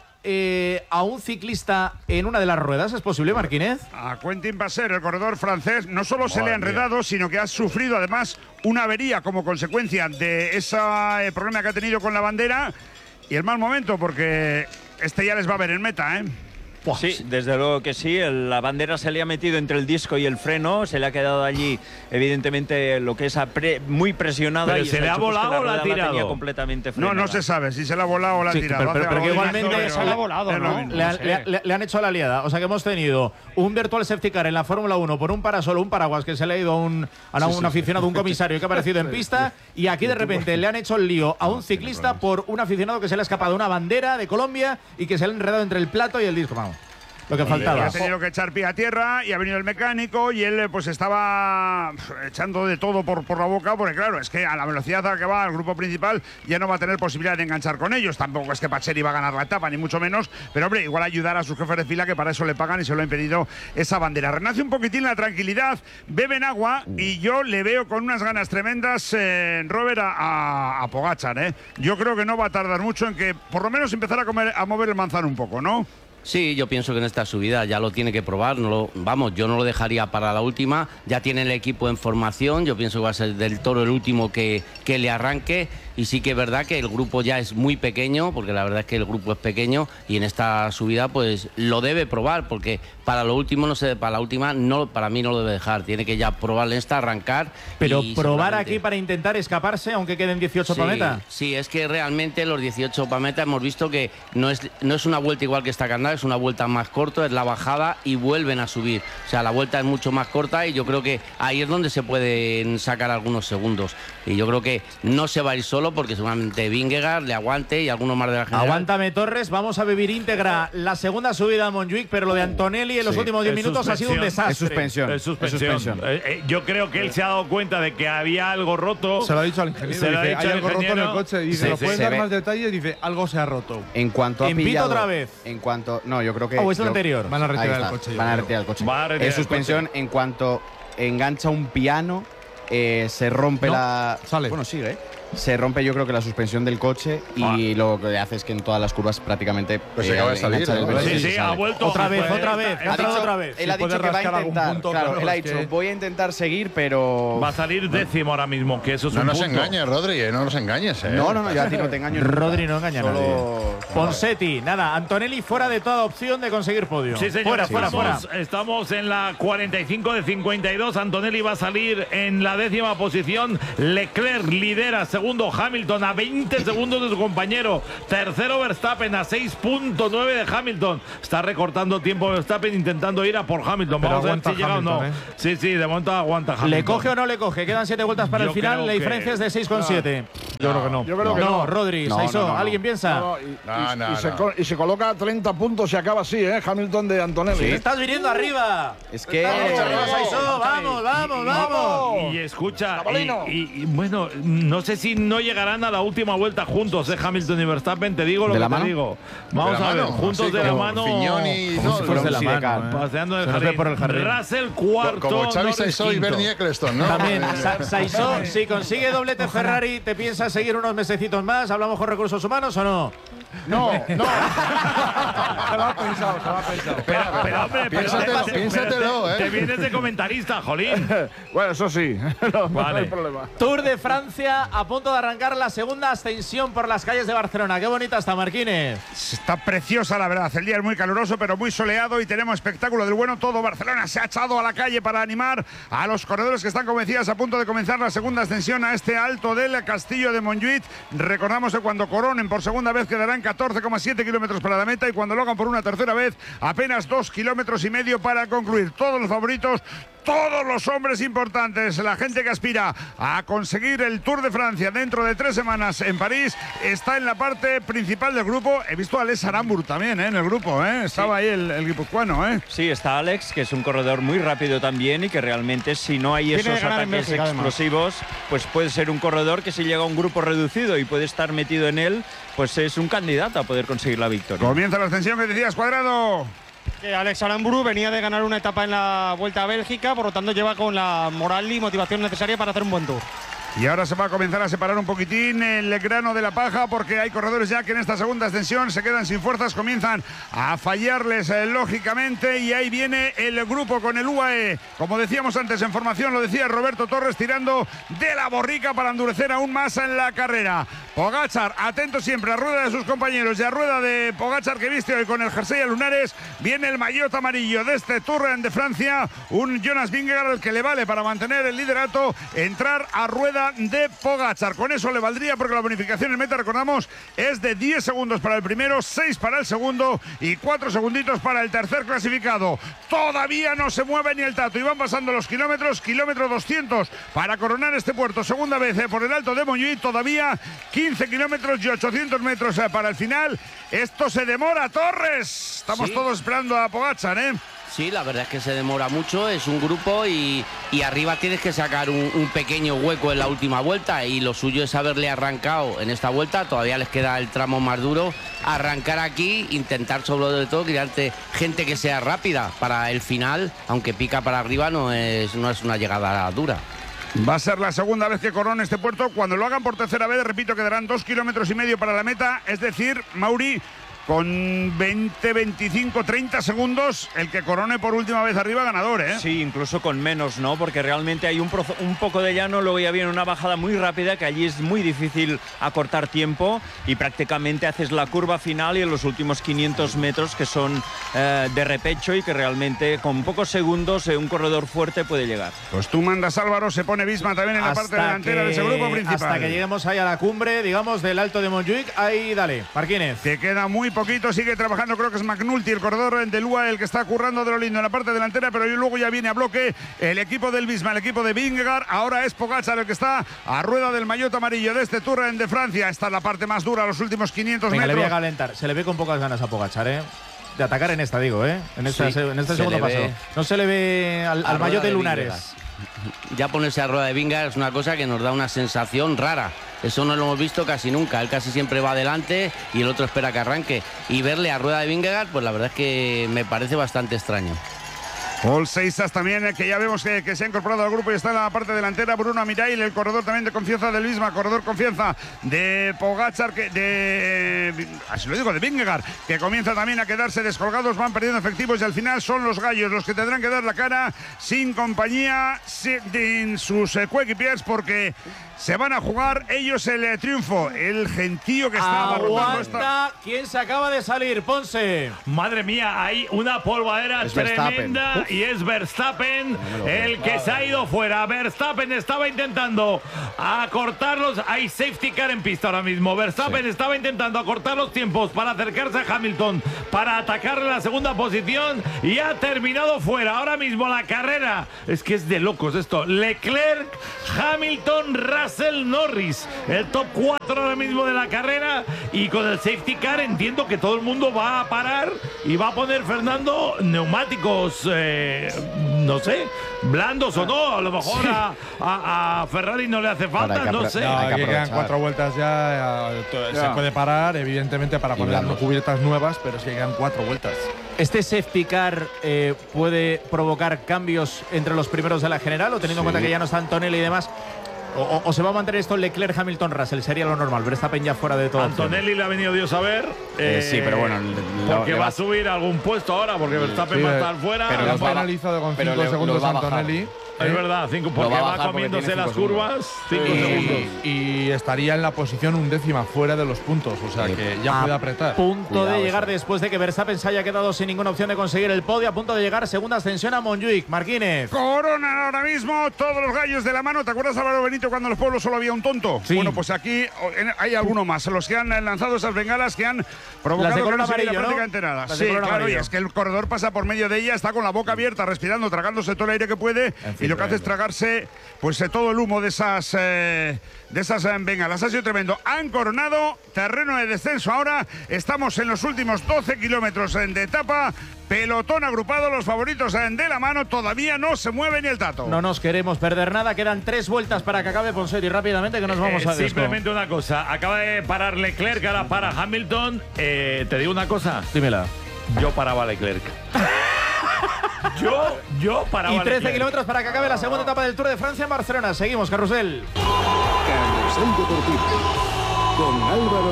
a un ciclista en una de las ruedas. ¿Es posible, Marquínez? A Quentin Passer, el corredor francés, no solo se le ha enredado, sino que ha sufrido además una avería como consecuencia de ese problema que ha tenido con la bandera y el mal momento, porque este ya les va a ver en meta, ¿eh? Sí, desde luego que sí. La bandera se le ha metido entre el disco y el freno, se le ha quedado allí, evidentemente, lo que es muy presionada. ¿Pero y se le ha volado o la ha tirado? Completamente no se sabe si se le ha volado o la ha tirado. Pero que igualmente se le ha volado, ¿no? Le han hecho la liada. O sea que hemos tenido un virtual safety car en la Fórmula 1 por un parasol, un paraguas que se le ha ido a un aficionado, un comisario que ha aparecido en pista, y aquí de repente le han hecho el lío a un ciclista por un aficionado que se le ha escapado una bandera de Colombia y que se le ha enredado entre el plato y el disco. Vamos. Lo que faltaba. Ha tenido que echar pie a tierra y ha venido el mecánico y él pues estaba echando de todo por la boca, porque claro, es que a la velocidad a la que va el grupo principal ya no va a tener posibilidad de enganchar con ellos. Tampoco es que Pacheri va a ganar la etapa, ni mucho menos, pero hombre, igual ayudar a sus jefes de fila, que para eso le pagan y se lo ha impedido esa bandera. Renace un poquitín la tranquilidad, beben agua y yo le veo con unas ganas tremendas, Robert, a Pogačar, ¿eh? Yo creo que no va a tardar mucho en que por lo menos empezar a mover el manzano un poco, ¿no? Sí, yo pienso que en esta subida ya lo tiene que probar. Yo no lo dejaría para la última. Ya tiene el equipo en formación. Yo pienso que va a ser del Toro el último que le arranque. Y sí que es verdad que el grupo ya es muy pequeño, porque la verdad es que el grupo es pequeño y en esta subida pues lo debe probar, porque para lo último no sé, para la última no, para mí no lo debe dejar. Tiene que ya probar en esta, arrancar. Pero probar aquí para intentar escaparse, aunque queden 18 para meta. Sí, es que realmente los 18 para meta hemos visto que no es una vuelta igual que esta carnada. es una vuelta más corta, es la bajada y vuelven a subir. O sea, la vuelta es mucho más corta y yo creo que ahí es donde se pueden sacar algunos segundos. Y yo creo que no se va a ir solo porque seguramente Vingegaard le aguante y algunos más de la general. Aguántame, Torres, vamos a vivir íntegra la segunda subida a Montjuic, pero lo de Antonelli en los últimos 10 minutos ha sido un desastre. Es suspensión. Yo creo que él se ha dado cuenta de que había algo roto. Se lo ha dicho al ingeniero. Hay algo roto en el coche. Dice, ¿lo puedes dar más detalles? Dice, algo se ha roto. En cuanto ha pillado, otra vez. No, yo creo que. ¿O es el anterior? Van a retirar el coche. Van a retirar el coche. Es suspensión en cuanto engancha un piano, se rompe Sale. Bueno, sigue, Se rompe, yo creo que la suspensión del coche y lo que hace es que en todas las curvas prácticamente pues se acaba de salir. Sí, ha vuelto. Otra vez. Él ha dicho que va a intentar. Claro, él ha dicho, voy a intentar seguir, pero. Va a salir décimo ahora mismo, que eso es no un nos punto. engañes, Rodri, no nos engañes. No, yo a ti no te engaño. Rodri no engaña a nadie. Ponseti, nada, Antonelli fuera de toda opción de conseguir podio. Sí, señor. Fuera. Estamos en la 45 de 52. Antonelli va a salir en la 10ª posición. Leclerc lidera, segundo Hamilton a 20 segundos de su compañero. Tercero Verstappen a 6.9 de Hamilton. Está recortando tiempo Verstappen intentando ir a por Hamilton. Pero vamos a ver si llega o no. Sí, de momento aguanta Hamilton. ¿Le coge o no le coge? Quedan 7 vueltas para el final. La diferencia es de 6,7. Yo creo que no. Yo creo que no. Rodri, Saisó, ¿alguien piensa? Y se coloca a 30 puntos y acaba así, Hamilton de Antonelli. Sí. Estás viniendo arriba. Es que. Saisó, vamos. Y escucha, y bueno, no sé si no llegarán a la última vuelta juntos, Hamilton y Verstappen, te digo lo que te digo. Vamos a ver, juntos de la mano. Como si fuera un sidecar. Paseando en el jardín. Russell cuarto. Como Xavi Saisó y Bernie Eccleston, ¿no? También, Saisó, si consigue doblete Ferrari, ¿te piensas seguir unos mesecitos más? ¿Hablamos con recursos humanos o no? No. Se lo ha pensado. Pero hombre, piénsatelo, Te vienes de comentarista, jolín. Bueno, eso sí. No hay problema. Tour de Francia, a punto de arrancar la segunda ascensión por las calles de Barcelona. Qué bonita está, Marquines. Está preciosa, la verdad. El día es muy caluroso, pero muy soleado y tenemos espectáculo del bueno. Todo Barcelona se ha echado a la calle para animar a los corredores que están, como decías, a punto de comenzar la segunda ascensión a este alto del Castillo de Montjuïc. Recordamos que cuando coronen por segunda vez quedarán 14,7 kilómetros para la meta y cuando lo hagan por una tercera vez apenas 2,5 kilómetros para concluir. Todos los favoritos, todos los hombres importantes, la gente que aspira a conseguir el Tour de Francia dentro de 3 semanas en París, está en la parte principal del grupo. He visto a Alex Aramburu también en el grupo, estaba ahí el guipuzcoano. Sí, está Alex, que es un corredor muy rápido también y que realmente si no hay esos ataques explosivos, pues puede ser un corredor que si llega a un grupo reducido y puede estar metido en él, pues es un candidato a poder conseguir la victoria. Comienza la ascensión que decías, Cuadrado. Alex Aramburu venía de ganar una etapa en la Vuelta a Bélgica, por lo tanto lleva con la moral y motivación necesaria para hacer un buen tour. Y ahora se va a comenzar a separar un poquitín el grano de la paja porque hay corredores ya que en esta segunda ascensión se quedan sin fuerzas, comienzan a fallarles lógicamente y ahí viene el grupo con el UAE. Como decíamos antes en formación, lo decía Roberto Torres, tirando de la borrica para endurecer aún más en la carrera. Pogačar, atento siempre a rueda de sus compañeros y a rueda de Pogačar que viste hoy con el jersey a lunares. Viene el maillot amarillo de este Tour de Francia, un Jonas Vingegaard al que le vale para mantener el liderato, entrar a rueda de Pogačar. Con eso le valdría porque la bonificación en meta, recordamos, es de 10 segundos para el primero, 6 para el segundo y 4 segunditos para el tercer clasificado. Todavía no se mueve ni el tato y van pasando los kilómetros, kilómetro 200 para coronar este puerto. Segunda vez por el alto de Montjuïc, todavía 15 kilómetros y 800 metros para el final. Esto se demora, Torres. Estamos todos esperando a Pogačar, Sí, la verdad es que se demora mucho, es un grupo y arriba tienes que sacar un pequeño hueco en la última vuelta y lo suyo es haberle arrancado en esta vuelta, todavía les queda el tramo más duro, arrancar aquí, intentar sobre todo crearte gente que sea rápida para el final, aunque pica para arriba no es una llegada dura. Va a ser la segunda vez que corone este puerto. Cuando lo hagan por tercera vez, repito, quedarán 2,5 kilómetros para la meta, es decir, Mauri, con 20, 25, 30 segundos, el que corone por última vez arriba ganador, Sí, incluso con menos, ¿no? Porque realmente hay un poco de llano, luego ya viene una bajada muy rápida, que allí es muy difícil acortar tiempo y prácticamente haces la curva final y en los últimos 500 metros que son de repecho y que realmente con pocos segundos un corredor fuerte puede llegar. Pues tú mandas, Álvaro, se pone Visma también en la parte delantera de ese grupo principal. Hasta que lleguemos ahí a la cumbre, digamos, del Alto de Montjuïc, ahí dale, Marquínez. Te queda muy poquito. Sigue trabajando, creo que es McNulty, el corredor del UAE, el que está currando de lo lindo en la parte delantera, pero luego ya viene a bloque el equipo del Visma, el equipo de Vingegaard. Ahora es Pogačar el que está a rueda del maillot amarillo de este Tour de Francia. Esta es la parte más dura, los últimos 500 metros. Le voy a calentar. Se le ve con pocas ganas a Pogačar, de atacar en esta, digo, en este segundo paso. No se le ve al maillot de lunares. Ya ponerse a rueda de Vingegaard es una cosa que nos da una sensación rara. Eso no lo hemos visto casi nunca. Él casi siempre va adelante y el otro espera que arranque. Y verle a rueda de Vingegaard, pues la verdad es que me parece bastante extraño. Paul Seixas también, que ya vemos que se ha incorporado al grupo y está en la parte delantera. Bruno Amirail, el corredor también de confianza del Visma, corredor confianza de Pogačar, así lo digo, de Vingegaard, que comienza también a quedarse descolgados, van perdiendo efectivos y al final son los gallos los que tendrán que dar la cara sin compañía de sus coequipiers, porque se van a jugar ellos el triunfo. El gentío que está abarrotando esta... ¿Quién se acaba de salir? Ponce. Madre mía, hay una polvadera tremenda y es Verstappen el que se ha ido fuera. Verstappen estaba intentando acortarlos. Hay safety car en pista ahora mismo. Verstappen estaba intentando acortar los tiempos para acercarse a Hamilton, para atacarle la segunda posición y ha terminado fuera. Ahora mismo la carrera, es que es de locos esto. Leclerc, Hamilton, Russell, Norris, el top 4 ahora mismo de la carrera, y con el safety car entiendo que todo el mundo va a parar y va a poner Fernando neumáticos, no sé, blandos o no, a lo mejor a Ferrari no le hace falta, no sé. No, aquí quedan 4 vueltas ya, se puede parar, evidentemente, para poner cubiertas nuevas, pero sí quedan 4 vueltas. ¿Este safety car puede provocar cambios entre los primeros de la general, o teniendo en cuenta que ya no está Antonelli y demás? O se va a mantener esto Leclerc, Hamilton, Russell? Sería lo normal. Verstappen ya fuera de todo. Antonelli le ha venido Dios a ver. Sí, pero bueno. Porque va a subir algún puesto ahora, porque Verstappen va a estar fuera. Pero lo ha penalizado con 5 segundos Antonelli. Es verdad, 5, porque va comiéndose las curvas. 5 segundos. Y estaría en la posición 1/10 fuera de los puntos. O sea que ya puede apretar. Punto de llegar después de que Verstappen se haya quedado sin ninguna opción de conseguir el podio. A punto de llegar segunda ascensión a Montjuic. Marquínez. Coronan ahora mismo todos los gallos de la mano. ¿Te acuerdas, Álvaro Benito, cuando en los pueblos solo había un tonto? Sí. Bueno, pues aquí hay alguno más. Los que han lanzado esas bengalas que han provocado que no se vea prácticamente nada. Sí, claro, y es que el corredor pasa por medio de ella, está con la boca abierta, respirando, tragándose todo el aire que puede, y lo que hace es tragarse pues todo el humo de esas bengalas. Ha sido tremendo. Han coronado terreno de descenso. Ahora estamos en los últimos 12 kilómetros de etapa. Pelotón agrupado, los favoritos de la mano. Todavía no se mueve ni el tato. No nos queremos perder nada. Quedan 3 vueltas para que acabe Ponseti. Rápidamente que nos vamos a simplemente una cosa. Acaba de parar Leclerc, ahora para Hamilton. Te digo una cosa. Dímela. Yo paraba a Leclerc. Yo paraba. Y 13 kilómetros para que acabe la segunda etapa del Tour de Francia en Barcelona. Seguimos, Carrusel. Carrusel Deportivo con Álvaro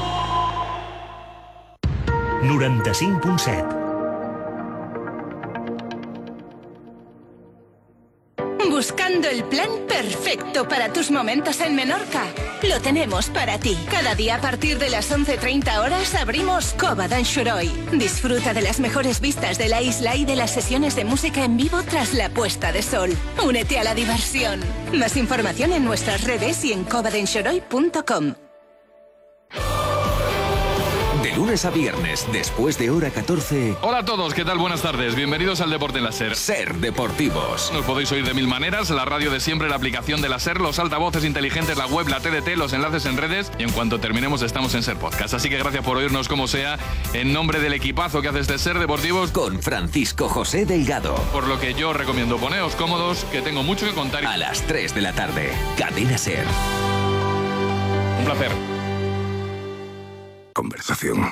Benito. 95.7. ¿Buscando el plan perfecto para tus momentos en Menorca? Lo tenemos para ti. Cada día a partir de las 11:30 horas abrimos Cova d'Anxoroi. Disfruta de las mejores vistas de la isla y de las sesiones de música en vivo tras la puesta de sol. Únete a la diversión. Más información en nuestras redes y en covadanxoroi.com. De lunes a viernes, después de hora 14. Hola a todos, ¿qué tal? Buenas tardes. Bienvenidos al Deporte en la SER. SER Deportivos. Nos podéis oír de mil maneras: la radio de siempre, la aplicación de la SER, los altavoces inteligentes, la web, la TDT, los enlaces en redes, y en cuanto terminemos estamos en SER Podcast. Así que gracias por oírnos como sea, en nombre del equipazo que hace este SER Deportivos con Francisco José Delgado. Por lo que yo recomiendo poneos cómodos, que tengo mucho que contar. A las 3 de la tarde, Cadena SER. Un placer. Conversación.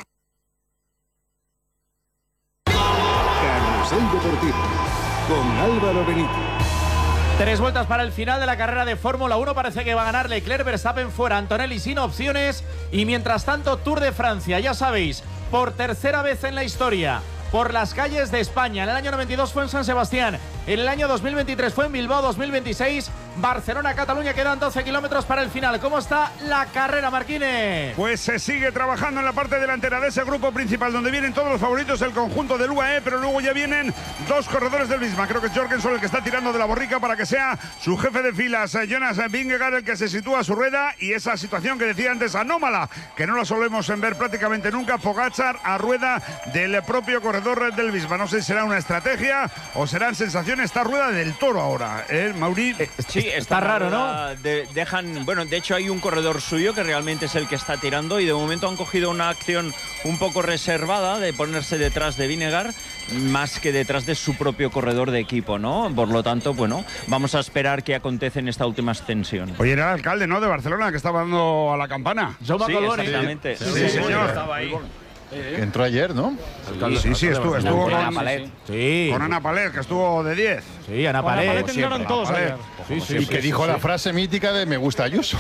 Carrusel Deportivo con Álvaro Benito. 3 vueltas para el final de la carrera de Fórmula 1. Parece que va a ganar Leclerc, Verstappen fuera, Antonelli sin opciones. Y mientras tanto, Tour de Francia, ya sabéis, por tercera vez en la historia, por las calles de España. En el año 92 fue en San Sebastián, en el año 2023 fue en Bilbao, 2026 Barcelona, Cataluña. Quedan 12 kilómetros para el final. ¿Cómo está la carrera, Marquines? Pues se sigue trabajando en la parte delantera de ese grupo principal, donde vienen todos los favoritos, el conjunto del UAE, pero luego ya vienen dos corredores del Visma. Creo que es Jorgensen el que está tirando de la borrica para que sea su jefe de filas, Jonas Vingegaard, el que se sitúa a su rueda, y esa situación que decía antes, anómala, que no la solemos ver prácticamente nunca, Pogačar a rueda del propio corredor del Visma. No sé si será una estrategia o serán sensaciones. Esta rueda del Toro ahora, Mauri. Sí, está raro, ¿no? Bueno, de hecho hay un corredor suyo que realmente es el que está tirando, y de momento han cogido una acción un poco reservada de ponerse detrás de Vingegaard más que detrás de su propio corredor de equipo, ¿no? Por lo tanto, bueno, vamos a esperar qué acontece en esta última ascensión. Oye, era el alcalde, ¿no?, de Barcelona, que estaba dando a la campana. Sí, exactamente. Sí, señor. Estaba ahí. Entró ayer, ¿no? Sí, estuvo con Ana Palet. Sí. Con Ana Palet, que estuvo de 10. Sí, Ana Palet. Entraron todos ayer. Y que dijo la frase mítica de me gusta Ayuso.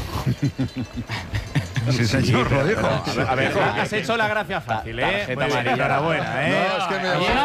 Sí, señor, lo dijo. A ver, has hecho la gracia fácil, ¿eh? Tarjeta amarilla. Enhorabuena, ¿eh? No, es que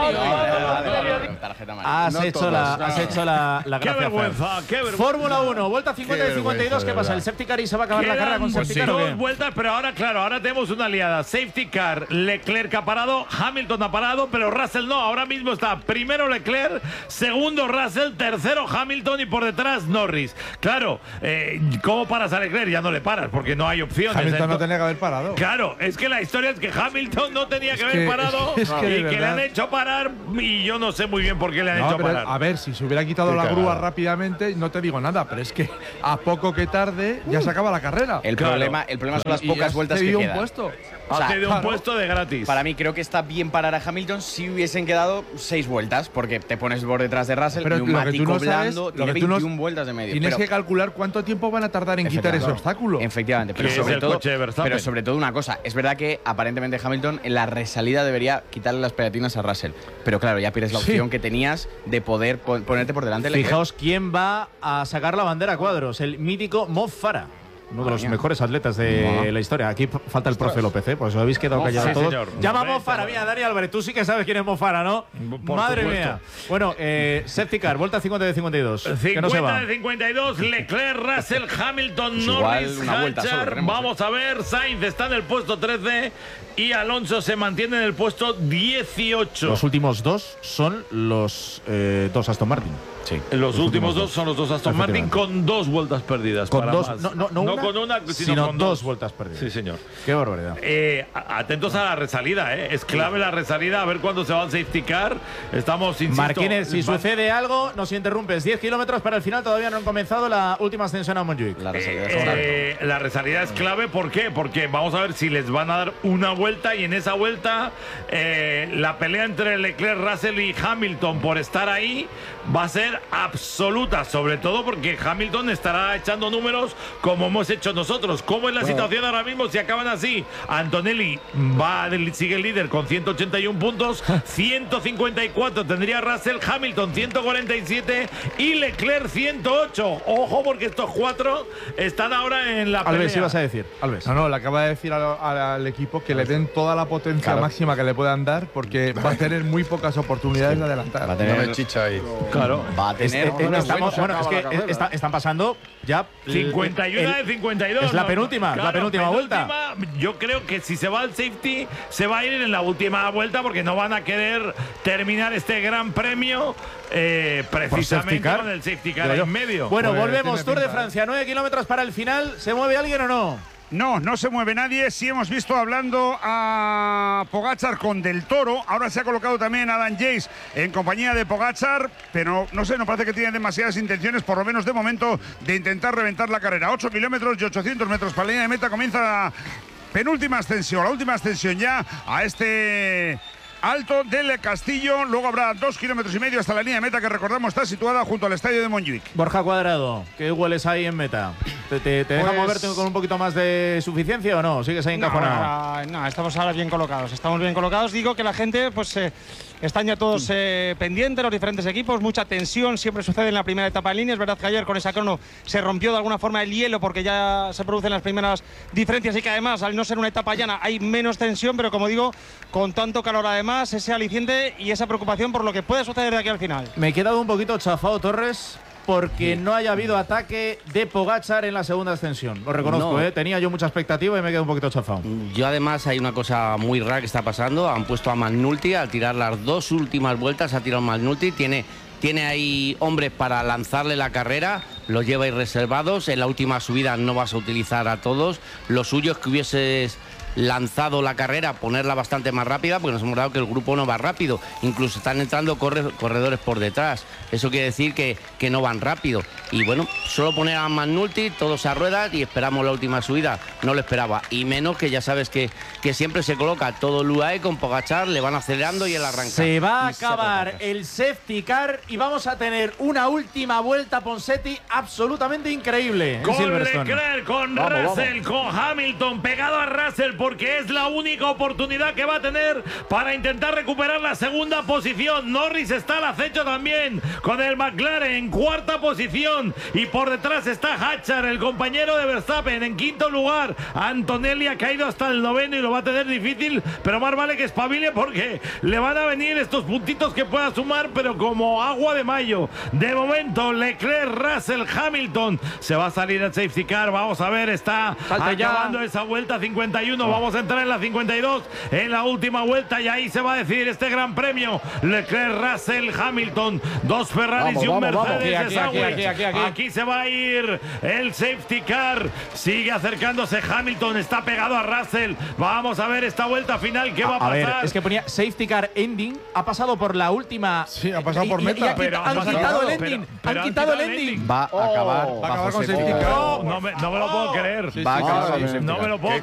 me Tarjeta amarilla. Has hecho la gracia Qué vergüenza, fácil. qué vergüenza. Fórmula 1, vuelta 50 y 52. ¿Qué pasa? ¿El safety car y se va a acabar la carrera con safety car o qué? Dos vueltas, pero ahora, claro, ahora tenemos una aliada. Safety car, Leclerc ha parado, Hamilton ha parado, pero Russell no. Ahora mismo está primero Leclerc, segundo Russell, tercero Hamilton y por detrás Norris. Claro, ¿cómo paras a Leclerc? Ya no le paras porque no hay opciones. Hamilton no tenía que haber parado. Claro, es que la historia es que Hamilton no tenía que haber parado y que le han hecho parar, y yo no sé muy bien por qué le han hecho parar. A ver, si se hubiera quitado la grúa rápidamente, no te digo nada, pero es que a poco que tarde ya se acaba la carrera. El problema son las pocas vueltas que quedan. Puesto. O sea, un puesto de gratis. Para mí creo que está bien parar a Hamilton si hubiesen quedado 6 vueltas, porque te pones por detrás de Russell, pero neumático blando, tiene 21 vueltas de medio. Tienes que calcular cuánto tiempo van a tardar en quitar ese obstáculo. Efectivamente, pero sobre todo una cosa, es verdad que aparentemente Hamilton en la resalida debería quitarle las pegatinas a Russell, pero claro, ya pierdes la opción que tenías de poder ponerte por delante. Fijaos quién va a sacar la bandera a cuadros, el mítico Mo Farah. Uno de los mejores atletas de la historia. Aquí falta el profe López, ¿eh? Pues os habéis quedado callados todos. Señor. Llama a Mo Farah. Mira, Dani Álvarez, tú sí que sabes quién es Mo Farah, ¿no? Madre mía. Bueno, safety car, vuelta 50 de 52. 50 de 52, Leclerc, Russell, Hamilton, Norris, Hatcher. Vamos a ver, Sainz está en el puesto 13 y Alonso se mantiene en el puesto 18. Los últimos dos son los dos Aston Martin. Sí. Los últimos dos son los dos Aston Martin con 2 vueltas perdidas. Con para dos, más. no con una, sino con 2 vueltas perdidas. Sí, señor. Qué barbaridad. Atentos a la resalida, ¿eh? Es clave la resalida, a ver cuándo se va al safety car. Estamos, insisto… Marquines, si sucede algo, nos interrumpes. 10 kilómetros para el final, todavía no han comenzado la última ascensión a Montjuic. La resalida es clave, ¿por qué? Porque vamos a ver si les van a dar una vuelta, y en esa vuelta la pelea entre Leclerc, Russell y Hamilton por estar ahí va a ser absoluta, sobre todo porque Hamilton estará echando números como hemos hecho nosotros. ¿Cómo es la situación ahora mismo si acaban así? Antonelli sigue el líder con 181 puntos, 154 tendría Russell, Hamilton 147 y Leclerc 108. Ojo, porque estos 4 están ahora en la pelea. Alves, ibas a decir. Alves. No, le acaba de decir al equipo que le den toda la potencia máxima que le puedan dar, porque va a tener muy pocas oportunidades de adelantar. Va a tener chicha ahí. Claro. Va a tener. Están pasando ya 51 de 52. Es la penúltima, claro, la penúltima vuelta. Yo creo que si se va al safety, se va a ir en la última vuelta, porque no van a querer terminar este gran premio precisamente con el safety car en medio. Bueno, pues volvemos. Tour de Francia, 9 kilómetros para el final. ¿Se mueve alguien o no? No, no se mueve nadie. Sí hemos visto hablando a Pogačar con Del Toro. Ahora se ha colocado también Adam Yates en compañía de Pogačar, pero no sé, no parece que tiene demasiadas intenciones, por lo menos de momento, de intentar reventar la carrera. 8 kilómetros y 800 metros para la línea de meta. Comienza la penúltima ascensión, la última ascensión ya a este Alto del Castillo. Luego habrá 2,5 kilómetros hasta la línea de meta, que recordamos está situada junto al estadio de Montjuic. Borja Cuadrado, ¿qué hueles ahí en meta? ¿Te deja moverte con un poquito más de suficiencia o no? ¿Sigues ahí encajonado? No, estamos ahora bien colocados. Estamos bien colocados. Digo que la gente, pues están ya todos pendientes, los diferentes equipos, mucha tensión, siempre sucede en la primera etapa en línea. Es verdad que ayer con esa crono se rompió de alguna forma el hielo porque ya se producen las primeras diferencias y que además, al no ser una etapa llana, hay menos tensión, pero como digo, con tanto calor además, ese aliciente y esa preocupación por lo que puede suceder de aquí al final. Me he quedado un poquito chafado, Torres, porque no haya habido ataque de Pogačar en la segunda ascensión. Lo reconozco, tenía yo mucha expectativa y me he quedado un poquito chafado. Yo además hay una cosa muy rara que está pasando. Han puesto a McNulty al tirar las 2 últimas vueltas, ha tirado McNulty, tiene ahí hombres para lanzarle la carrera, los lleva ahí reservados. En la última subida no vas a utilizar a todos. Lo suyo es que hubieses lanzado la carrera, ponerla bastante más rápida, porque nos hemos dado que el grupo no va rápido. Incluso están entrando corredores por detrás. Eso quiere decir que no van rápido. Y bueno, solo poner a McNulty, todos a ruedas y esperamos la última subida. No lo esperaba. Y menos que ya sabes que siempre se coloca todo el UAE con Pogačar, le van acelerando y el arranca. Se va a acabar el safety car y vamos a tener una última vuelta, Ponseti, absolutamente increíble. Con Leclerc, con Russell, con Hamilton, pegado a Russell, porque es la única oportunidad que va a tener para intentar recuperar la segunda posición. Norris está al acecho también con el McLaren en cuarta posición y por detrás está Hatchar, el compañero de Verstappen, en quinto lugar. Antonelli ha caído hasta el 9º y lo va a tener difícil, pero más vale que espabile porque le van a venir estos puntitos que pueda sumar, pero como agua de mayo. De momento, Leclerc, Russell, Hamilton. Se va a salir el safety car, vamos a ver, está acabando esa vuelta 51. Vamos a entrar en la 52, en la última vuelta, y ahí se va a decidir este gran premio. Leclerc, Russell, Hamilton, 2 Ferraris y un Mercedes. Aquí se va a ir el safety car. Sigue acercándose Hamilton, está pegado a Russell. Vamos a ver esta vuelta final, ¿qué va a pasar? Ver, es que ponía safety car ending, ha pasado por la última. Sí, ha pasado por meta. Han quitado el ending. Han quitado el ending. Va a acabar con safety car. No me lo puedo creer. Va a acabar. No me lo puedo